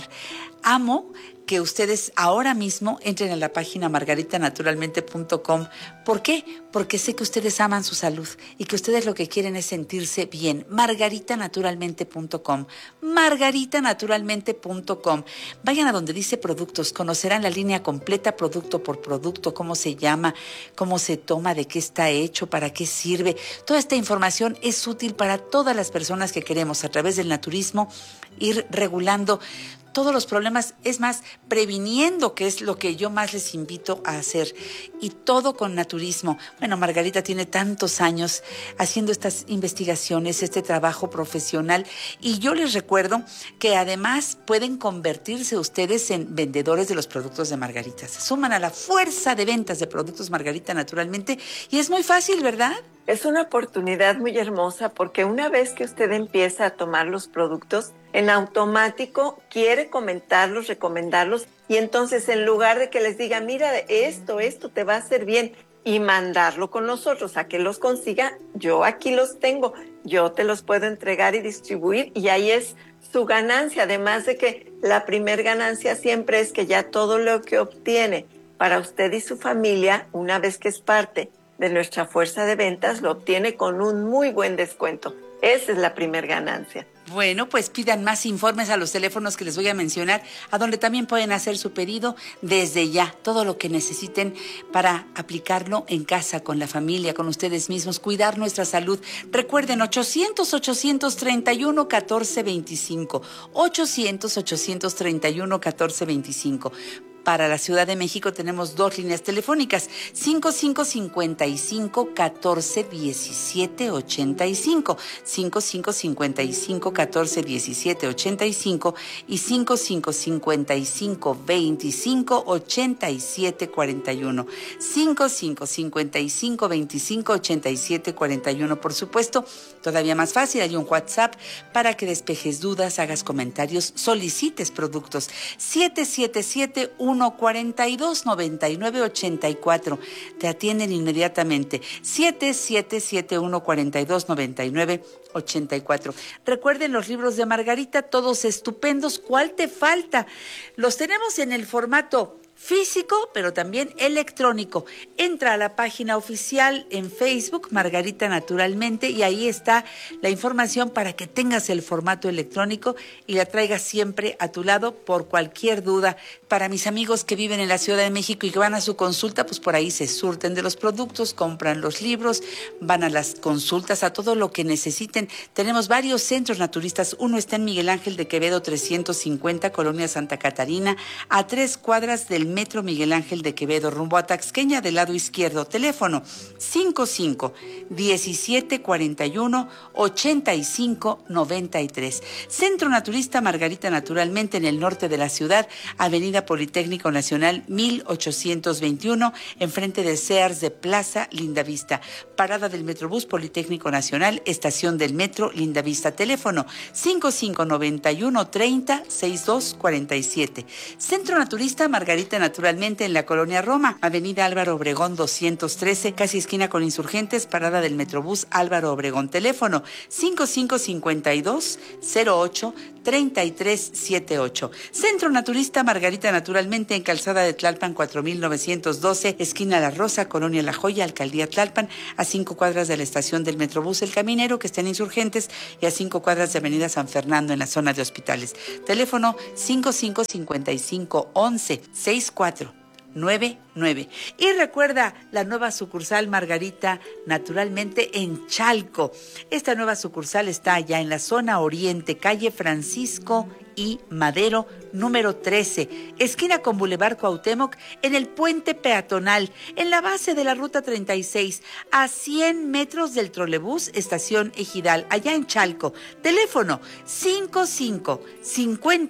Amo que ustedes ahora mismo entren a la página margarita naturalmente punto com. ¿Por qué? Porque sé que ustedes aman su salud y que ustedes lo que quieren es sentirse bien. margarita naturalmente punto com. margarita naturalmente punto com. Vayan a donde dice productos, conocerán la línea completa producto por producto, cómo se llama, cómo se toma, de qué está hecho, para qué sirve. Toda esta información es útil para todas las personas que queremos, a través del naturismo, ir regulando todos los problemas, es más, previniendo, que es lo que yo más les invito a hacer, y todo con naturismo. Bueno, Margarita tiene tantos años haciendo estas investigaciones, este trabajo profesional, y yo les recuerdo que además pueden convertirse ustedes en vendedores de los productos de Margarita. Se suman a la fuerza de ventas de productos Margarita naturalmente, y es muy fácil, ¿verdad? Es una oportunidad muy hermosa porque una vez que usted empieza a tomar los productos, en automático quiere comentarlos, recomendarlos, y entonces en lugar de que les diga, mira, esto, esto te va a hacer bien, y mandarlo con nosotros a que los consiga, yo aquí los tengo, yo te los puedo entregar y distribuir, y ahí es su ganancia, además de que la primer ganancia siempre es que ya todo lo que obtiene para usted y su familia, una vez que es parte de nuestra fuerza de ventas, lo obtiene con un muy buen descuento. Esa es la primer ganancia. Bueno, pues pidan más informes a los teléfonos que les voy a mencionar, a donde también pueden hacer su pedido desde ya, todo lo que necesiten para aplicarlo en casa, con la familia, con ustedes mismos, cuidar nuestra salud. Recuerden, ochocientos, ochocientos treinta y uno, catorce veinticinco, ochocientos, ochocientos treinta y uno, catorce veinticinco. Para la Ciudad de México tenemos dos líneas telefónicas, cinco cinco cinco cinco, catorce diecisiete ochenta y cinco, cinco cinco cinco cinco, catorce diecisiete ochenta y cinco y cinco cinco cinco cinco, veinticinco ochenta y siete cuarenta y uno, cinco cinco cinco cinco, veinticinco ochenta y siete cuarenta y uno. Por supuesto, todavía más fácil, hay un WhatsApp para que despejes dudas, hagas comentarios, solicites productos, siete siete siete, uno cuarenta y dos, noventa y nueve ochenta y cuatro. Te atienden inmediatamente. siete siete siete, uno cuarenta y dos, noventa y nueve ochenta y cuatro. Recuerden los libros de Margarita, todos estupendos. ¿Cuál te falta? Los tenemos en el formato físico, pero también electrónico. Entra a la página oficial en Facebook, Margarita Naturalmente, y ahí está la información para que tengas el formato electrónico y la traigas siempre a tu lado por cualquier duda. Para mis amigos que viven en la Ciudad de México y que van a su consulta, pues por ahí se surten de los productos, compran los libros, van a las consultas, a todo lo que necesiten. Tenemos varios centros naturistas. Uno está en Miguel Ángel de Quevedo trescientos cincuenta, Colonia Santa Catarina, a tres cuadras del Metro Miguel Ángel de Quevedo, rumbo a Taxqueña, del lado izquierdo. Teléfono cinco cinco, diecisiete cuarenta y uno, ochenta y cinco noventa y tres. Centro Naturista Margarita Naturalmente, en el norte de la ciudad, Avenida Politécnico Nacional mil ochocientos veintiuno, enfrente de Sears de Plaza Lindavista. Parada del Metrobús Politécnico Nacional, estación del Metro Lindavista. Teléfono cinco cinco, noventa y uno, treinta, sesenta y dos cuarenta y siete. Centro Naturista Margarita Naturalmente, en la Colonia Roma, Avenida Álvaro Obregón doscientos trece, casi esquina con Insurgentes, parada del Metrobús Álvaro Obregón. Teléfono cinco cinco cinco dos, cero ocho, treinta y tres setenta y ocho. Centro Naturista Margarita Naturalmente, en Calzada de Tlalpan cuatro mil novecientos doce, esquina La Rosa, Colonia La Joya, Alcaldía Tlalpan, a cinco cuadras de la estación del Metrobús El Caminero, que está en Insurgentes, y a cinco cuadras de Avenida San Fernando, en la zona de hospitales. Teléfono cinco cinco cinco cinco, once, sesenta y cuatro noventa y nueve. Y recuerda la nueva sucursal Margarita Naturalmente en Chalco. Esta nueva sucursal está allá en la zona oriente, calle Francisco y Madero, número trece, esquina con Boulevard Cuauhtémoc, en el puente peatonal, en la base de la ruta treinta y seis, a cien metros del trolebús estación Ejidal, allá en Chalco. Teléfono cinco cinco cincuenta,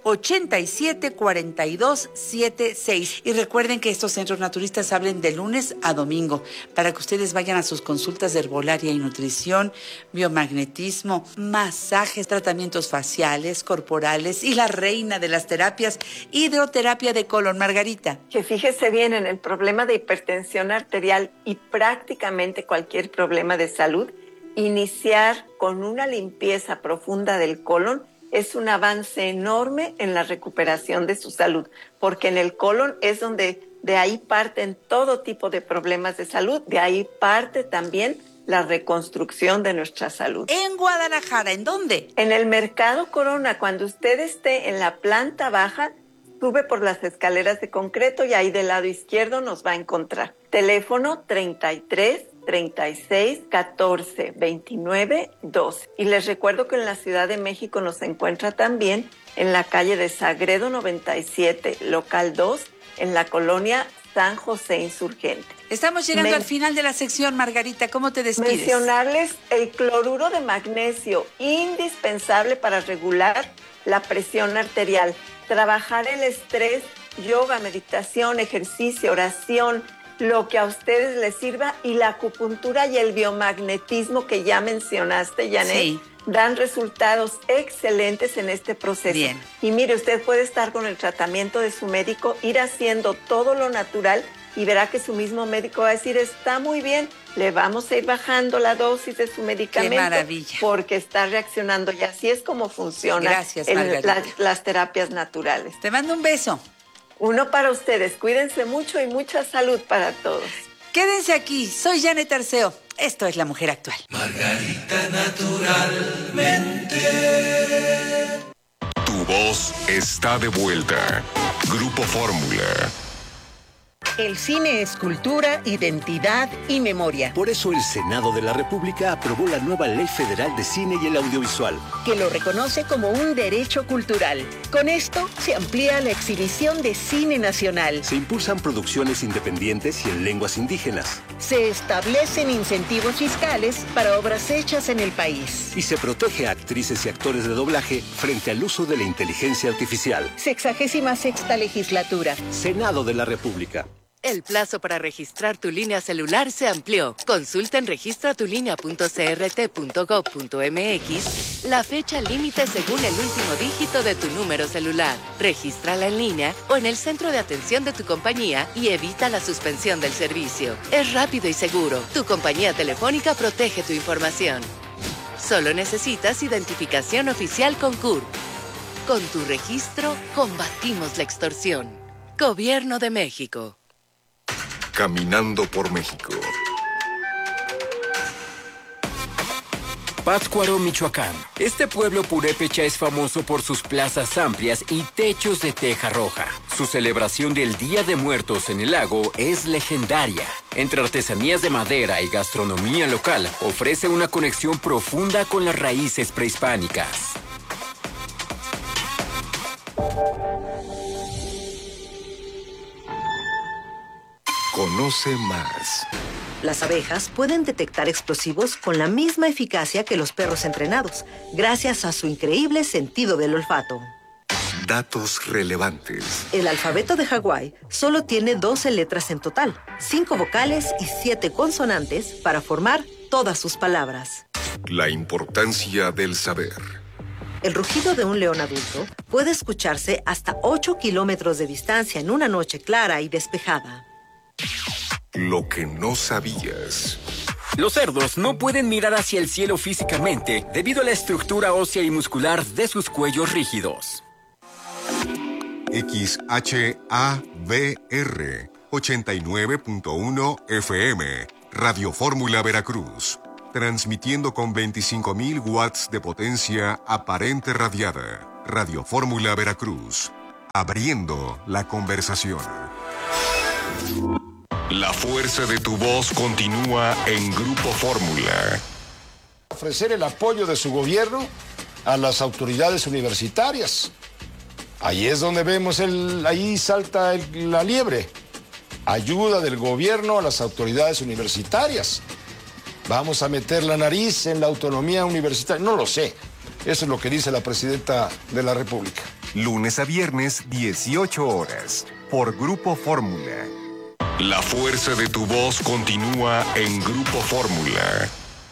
ochenta y siete, cuarenta y dos, setenta y seis. Y recuerden que estos centros naturistas abren de lunes a domingo para que ustedes vayan a sus consultas de herbolaria y nutrición, biomagnetismo, masajes, tratamientos faciales, corporales y la reina de las terapias, hidroterapia de colon. Margarita. Que fíjese bien en el problema de hipertensión arterial y prácticamente cualquier problema de salud, iniciar con una limpieza profunda del colon es un avance enorme en la recuperación de su salud, porque en el colon es donde de ahí parten todo tipo de problemas de salud, de ahí parte también la reconstrucción de nuestra salud. En Guadalajara, ¿en dónde? En el Mercado Corona, cuando usted esté en la planta baja, sube por las escaleras de concreto y ahí del lado izquierdo nos va a encontrar. Teléfono treinta y tres, treinta y seis, catorce, veintinueve, doce. Y les recuerdo que en la Ciudad de México nos encuentra también en la calle de Sagredo noventa y siete, local dos, en la colonia San José Insurgente. Estamos llegando Men- al final de la sección, Margarita. ¿Cómo te despides? Mencionarles el cloruro de magnesio, indispensable para regular la presión arterial. Trabajar el estrés, yoga, meditación, ejercicio, oración, lo que a ustedes les sirva, y la acupuntura y el biomagnetismo que ya mencionaste, Janet, Sí. dan resultados excelentes en este proceso. Bien. Y mire, usted puede estar con el tratamiento de su médico, ir haciendo todo lo natural y verá que su mismo médico va a decir, está muy bien, le vamos a ir bajando la dosis de su medicamento. ¡Qué maravilla! Porque está reaccionando y así es como funciona Gracias, el- Margarita. las, las terapias naturales. Te mando un beso. Uno para ustedes. Cuídense mucho y mucha salud para todos. Quédense aquí. Soy Janet Arceo. Esto es La Mujer Actual. Margarita naturalmente. Tu voz está de vuelta. Grupo Fórmula. El cine es cultura, identidad y memoria. Por eso el Senado de la República aprobó la nueva Ley Federal de Cine y el Audiovisual, Que lo reconoce como un derecho cultural. Con esto se amplía la exhibición de cine nacional. se impulsan producciones independientes y en lenguas indígenas, Se establecen incentivos fiscales para obras hechas en el país. y se protege a actrices y actores de doblaje frente al uso de la inteligencia artificial. Sexagésima sexta legislatura. Senado de la República. El plazo para registrar tu línea celular se amplió. Consulta en registratulinea punto c r t punto gov punto m x la fecha límite según el último dígito de tu número celular. Regístrala en línea o en el centro de atención de tu compañía y evita la suspensión del servicio. Es rápido y seguro. Tu compañía telefónica protege tu información. Solo necesitas identificación oficial con C U R. Con tu registro, combatimos la extorsión. Gobierno de México. Caminando por México. Pátzcuaro, Michoacán. Este pueblo purépecha es famoso por sus plazas amplias y techos de teja roja. Su celebración del Día de Muertos en el lago es legendaria. Entre artesanías de madera y gastronomía local, ofrece una conexión profunda con las raíces prehispánicas. Conoce más. Las abejas pueden detectar explosivos con la misma eficacia que los perros entrenados, gracias a su increíble sentido del olfato. Datos relevantes. El alfabeto de Hawái solo tiene doce letras en total, cinco vocales y siete consonantes para formar todas sus palabras. La importancia del saber. El rugido de un león adulto puede escucharse hasta ocho kilómetros de distancia en una noche clara y despejada. Lo que no sabías. Los cerdos no pueden mirar hacia el cielo físicamente debido a la estructura ósea y muscular de sus cuellos rígidos. X H A B R ochenta y nueve punto uno F M. Radio Fórmula Veracruz. Transmitiendo con veinticinco mil watts de potencia aparente radiada. Radio Fórmula Veracruz. Abriendo la conversación. La fuerza de tu voz continúa en Grupo Fórmula. Ofrecer el apoyo de su gobierno a las autoridades universitarias. Ahí es donde vemos el, ahí salta el, la liebre. Ayuda del gobierno a las autoridades universitarias. Vamos a meter la nariz en la autonomía universitaria. No lo sé. Eso es lo que dice la presidenta de la República. Lunes a viernes, dieciocho horas, por Grupo Fórmula. La fuerza de tu voz continúa en Grupo Fórmula.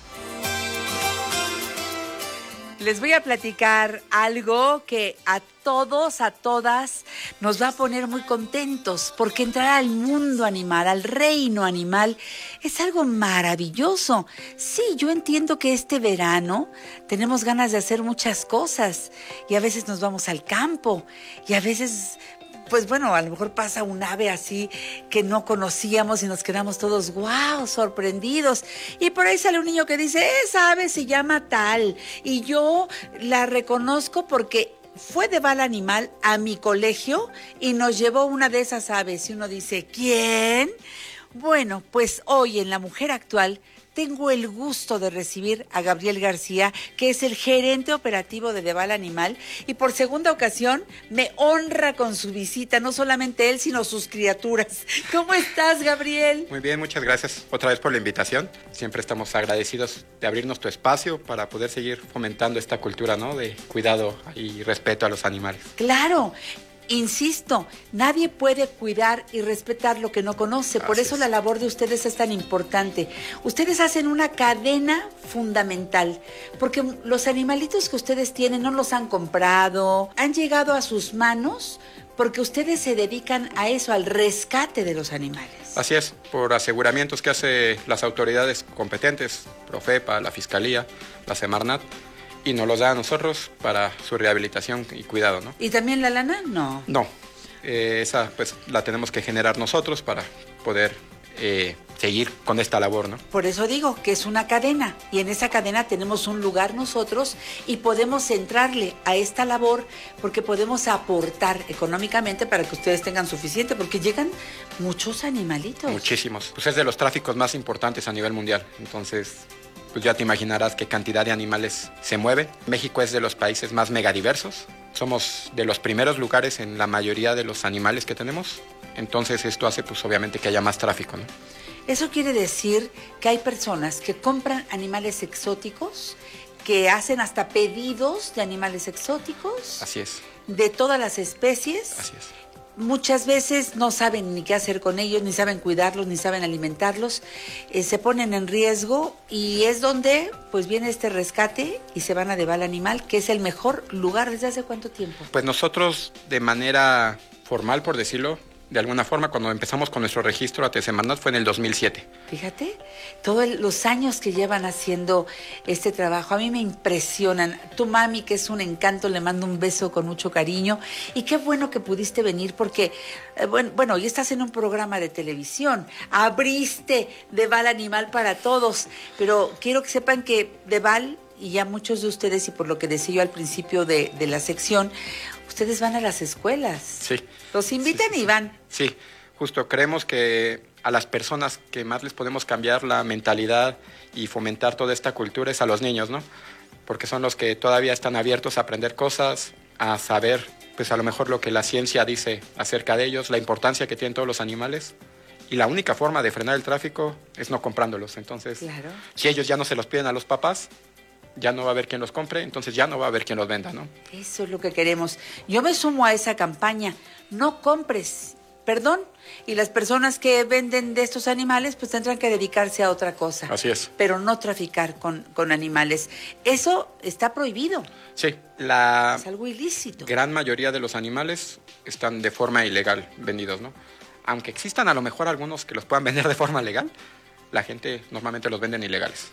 Les voy a platicar algo que a todos, a todas, nos va a poner muy contentos, porque entrar al mundo animal, al reino animal, es algo maravilloso. Sí, yo entiendo que este verano tenemos ganas de hacer muchas cosas, y a veces nos vamos al campo, y a veces... pues bueno, a lo mejor pasa un ave así que no conocíamos y nos quedamos todos, wow, sorprendidos. Y por ahí sale un niño que dice, esa ave se llama tal. Y yo la reconozco porque fue de Val Animal a mi colegio y nos llevó una de esas aves. Y uno dice, ¿quién? Bueno, pues hoy en La Mujer Actual tengo el gusto de recibir a Gabriel García, que es el gerente operativo de Deval Animal, y por segunda ocasión me honra con su visita, no solamente él, sino sus criaturas. ¿Cómo estás, Gabriel? Muy bien, muchas gracias otra vez por la invitación. Siempre estamos agradecidos de abrirnos tu espacio para poder seguir fomentando esta cultura, ¿no?, de cuidado y respeto a los animales. Claro. Insisto, nadie puede cuidar y respetar lo que no conoce. Por eso la labor de ustedes es tan importante. Ustedes hacen una cadena fundamental, porque los animalitos que ustedes tienen no los han comprado, han llegado a sus manos porque ustedes se dedican a eso, al rescate de los animales. Así es, por aseguramientos que hace las autoridades competentes, Profepa, la Fiscalía, la Semarnat, y nos los da a nosotros para su rehabilitación y cuidado, ¿no? ¿Y también la lana? No. No, eh, esa pues la tenemos que generar nosotros para poder eh, seguir con esta labor, ¿no? Por eso digo que es una cadena, y en esa cadena tenemos un lugar nosotros y podemos entrarle a esta labor porque podemos aportar económicamente para que ustedes tengan suficiente, porque llegan muchos animalitos. Muchísimos. Pues es de los tráficos más importantes a nivel mundial, entonces... pues ya te imaginarás qué cantidad de animales se mueven. México es de los países más megadiversos. Somos de los primeros lugares en la mayoría de los animales que tenemos. Entonces esto hace pues obviamente que haya más tráfico, ¿no? Eso quiere decir que hay personas que compran animales exóticos, que hacen hasta pedidos de animales exóticos. Así es. De todas las especies. Así es. Muchas veces no saben ni qué hacer con ellos, ni saben cuidarlos, ni saben alimentarlos, eh, se ponen en riesgo, y es donde pues viene este rescate y se van a Deval Animal, que es el mejor lugar. ¿Desde hace cuánto tiempo? Pues nosotros de manera formal, por decirlo de alguna forma, cuando empezamos con nuestro registro ante Semarnat fue en el dos mil siete. Fíjate, todos los años que llevan haciendo este trabajo, a mí me impresionan. Tu mami, que es un encanto, le mando un beso con mucho cariño, y qué bueno que pudiste venir porque, eh, bueno, bueno, hoy estás en un programa de televisión, abriste Deval Animal para todos, pero quiero que sepan que Deval, y ya muchos de ustedes, y por lo que decía yo al principio de, de la sección, ustedes van a las escuelas. Sí. Los invitan sí, sí, y van. Sí, justo. Creemos que a las personas que más les podemos cambiar la mentalidad y fomentar toda esta cultura es a los niños, ¿no? Porque son los que todavía están abiertos a aprender cosas, a saber, pues a lo mejor lo que la ciencia dice acerca de ellos, la importancia que tienen todos los animales. Y la única forma de frenar el tráfico es no comprándolos. Entonces, claro, si ellos ya no se los piden a los papás, ya no va a haber quien los compre, entonces ya no va a haber quien los venda, ¿no? Eso es lo que queremos. Yo me sumo a esa campaña. No compres, perdón, y las personas que venden de estos animales pues tendrán que dedicarse a otra cosa. Así es. Pero no traficar con, con animales. Eso está prohibido. Sí, la... es algo ilícito. Gran mayoría de los animales están de forma ilegal vendidos, ¿no? Aunque existan a lo mejor algunos que los puedan vender de forma legal, la gente normalmente los venden ilegales.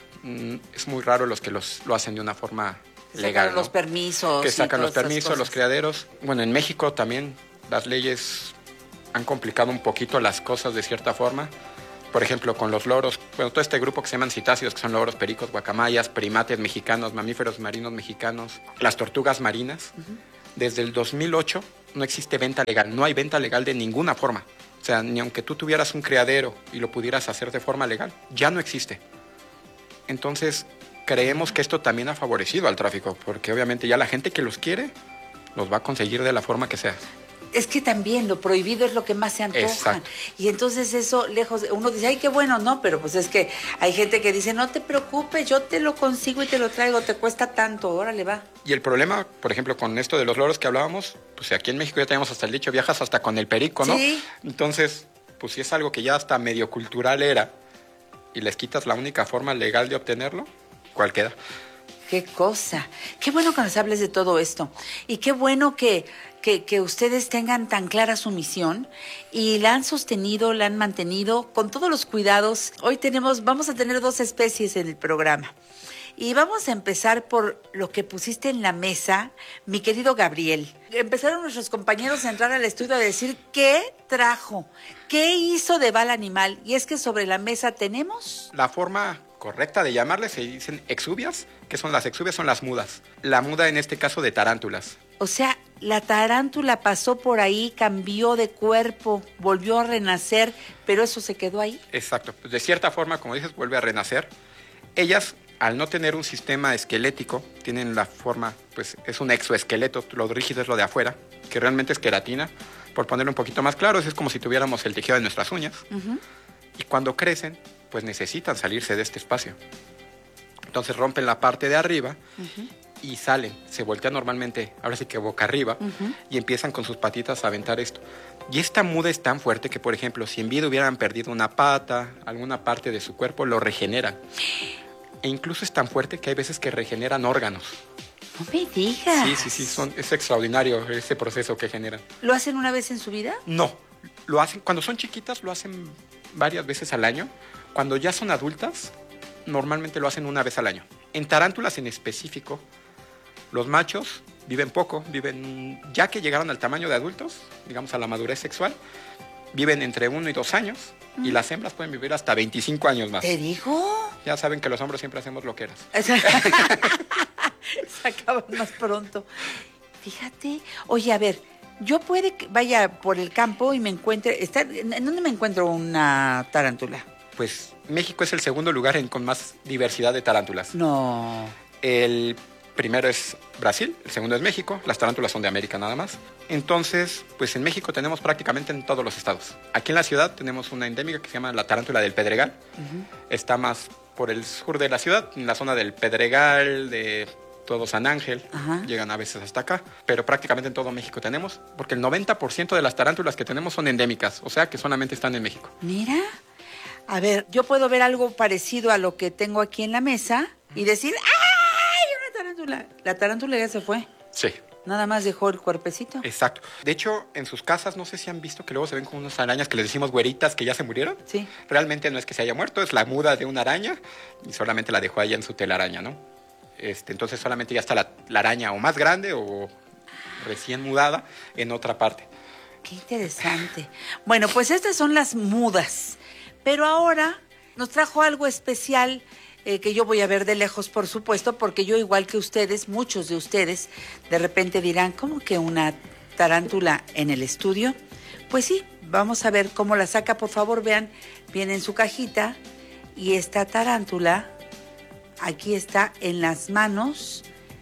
Es muy raro los que los, lo hacen de una forma que legal, sacan, ¿no?, los permisos. Que sacan los permisos, los criaderos. Bueno, en México también las leyes han complicado un poquito las cosas de cierta forma. Por ejemplo, con los loros, bueno, todo este grupo que se llaman citáceos, que son loros, pericos, guacamayas, primates mexicanos, mamíferos marinos mexicanos, las tortugas marinas. Uh-huh. Desde el dos mil ocho no existe venta legal, no hay venta legal de ninguna forma. O sea, ni aunque tú tuvieras un criadero y lo pudieras hacer de forma legal, ya no existe. Entonces, creemos que esto también ha favorecido al tráfico, porque obviamente ya la gente que los quiere, los va a conseguir de la forma que sea. Es que también lo prohibido es lo que más se antoja. Exacto. Y entonces eso, lejos, de, uno dice, ay, qué bueno, no, pero pues es que hay gente que dice, no te preocupes, yo te lo consigo y te lo traigo, te cuesta tanto, órale, va. Y el problema, por ejemplo, con esto de los loros que hablábamos, pues aquí en México ya tenemos hasta el dicho, viajas hasta con el perico, ¿no? Sí. Entonces, pues si es algo que ya hasta medio cultural era, y les quitas la única forma legal de obtenerlo, ¿cuál queda? Qué cosa. Qué bueno que nos hables de todo esto. Y qué bueno que, que, que ustedes tengan tan clara su misión y la han sostenido, la han mantenido con todos los cuidados. Hoy tenemos, vamos a tener dos especies en el programa. Y vamos a empezar por lo que pusiste en la mesa, mi querido Gabriel. Empezaron nuestros compañeros a entrar al estudio a decir qué trajo, qué hizo de Val Animal. Y es que sobre la mesa tenemos... La forma correcta de llamarle se dicen exuvias. ¿Qué son las exuvias? Son las mudas. La muda en este caso de tarántulas. O sea, la tarántula pasó por ahí, cambió de cuerpo, volvió a renacer, pero eso se quedó ahí. Exacto. Pues de cierta forma, como dices, vuelve a renacer. Ellas, al no tener un sistema esquelético, tienen la forma, pues es un exoesqueleto, lo rígido es lo de afuera, que realmente es queratina. Por ponerlo un poquito más claro, es como si tuviéramos el tejido de nuestras uñas. Uh-huh. Y cuando crecen, pues necesitan salirse de este espacio. Entonces rompen la parte de arriba uh-huh. y salen, se voltean normalmente, ahora sí que boca arriba, uh-huh. y empiezan con sus patitas a aventar esto. Y esta muda es tan fuerte que, por ejemplo, si en vida hubieran perdido una pata, alguna parte de su cuerpo, lo regeneran. E incluso es tan fuerte que hay veces que regeneran órganos. No me digas. Sí, sí, sí, son, es extraordinario ese proceso que generan. ¿Lo hacen una vez en su vida? No, lo hacen, cuando son chiquitas lo hacen varias veces al año. Cuando ya son adultas, normalmente lo hacen una vez al año. En tarántulas en específico, los machos viven poco, viven, ya que llegaron al tamaño de adultos, digamos a la madurez sexual, viven entre uno y dos años, mm. y las hembras pueden vivir hasta veinticinco años más. ¿Te digo? Ya saben que los hombres siempre hacemos loqueras. Se acaban más pronto. Fíjate, oye, a ver, yo puede que vaya por el campo y me encuentre, está, ¿en dónde me encuentro una tarántula? Pues México es el segundo lugar en, con más diversidad de tarántulas. No. El primero es Brasil, el segundo es México, las tarántulas son de América nada más. Entonces, pues en México tenemos prácticamente en todos los estados. Aquí en la ciudad tenemos una endémica que se llama la tarántula del Pedregal. Uh-huh. Está más por el sur de la ciudad, en la zona del Pedregal, de todo San Ángel, uh-huh. llegan a veces hasta acá, pero prácticamente en todo México tenemos, porque el noventa por ciento de las tarántulas que tenemos son endémicas, o sea que solamente están en México. Mira. A ver, yo puedo ver algo parecido a lo que tengo aquí en la mesa y decir, ¡ay, una tarántula! La tarántula ya se fue. Sí. Nada más dejó el cuerpecito. Exacto. De hecho, en sus casas, no sé si han visto que luego se ven como unas arañas que les decimos güeritas que ya se murieron. Sí. Realmente no es que se haya muerto, es la muda de una araña y solamente la dejó allá en su telaraña, ¿no? Este, entonces solamente ya está la, la araña o más grande o recién mudada en otra parte. Qué interesante. Bueno, pues estas son las mudas. Pero ahora nos trajo algo especial eh, que yo voy a ver de lejos, por supuesto, porque yo, igual que ustedes, muchos de ustedes, de repente dirán, ¿cómo que una tarántula en el estudio? Pues sí, vamos a ver cómo la saca. Por favor, vean, viene en su cajita y esta tarántula aquí está en las manos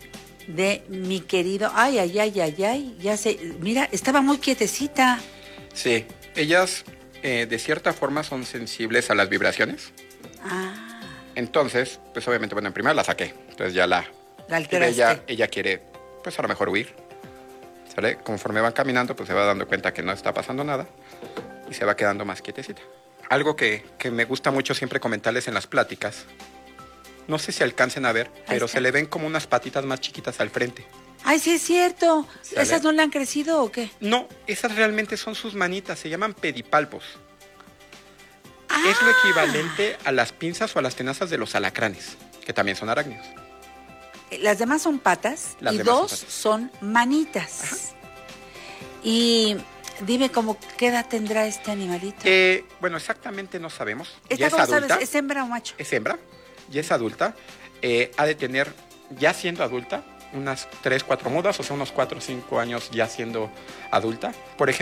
de mi querido... Ay, ay, ay, ay, ay, ya sé, mira, estaba muy quietecita. Sí, ellas... Eh, de cierta forma son sensibles a las vibraciones. Ah. Entonces, pues obviamente, bueno, en primera la saqué. Entonces ya la... La alteraste. Ella, ella quiere, pues a lo mejor huir. ¿Sale? Conforme van caminando, pues se va dando cuenta que no está pasando nada. Y se va quedando más quietecita. Algo que, que me gusta mucho siempre comentarles en las pláticas. No sé si alcancen a ver, pero se le ven como unas patitas más chiquitas al frente. ¡Ay, sí es cierto! ¿Sale? ¿Esas no le han crecido o qué? No, esas realmente son sus manitas, se llaman pedipalpos. Ah. Es lo equivalente a las pinzas o a las tenazas de los alacranes, que también son arácnidos. Las demás son patas las y dos son, patas. son manitas. Ajá. Y dime, ¿cómo qué edad tendrá este animalito? Eh, bueno, exactamente no sabemos. ¿Esta ya es cómo adulta. sabes? ¿Es hembra o macho? Es hembra, ya es adulta. Eh, ha de tener, ya siendo adulta, unas tres, cuatro mudas, o sea, unos cuatro o cinco años ya siendo adulta. Por ejemplo,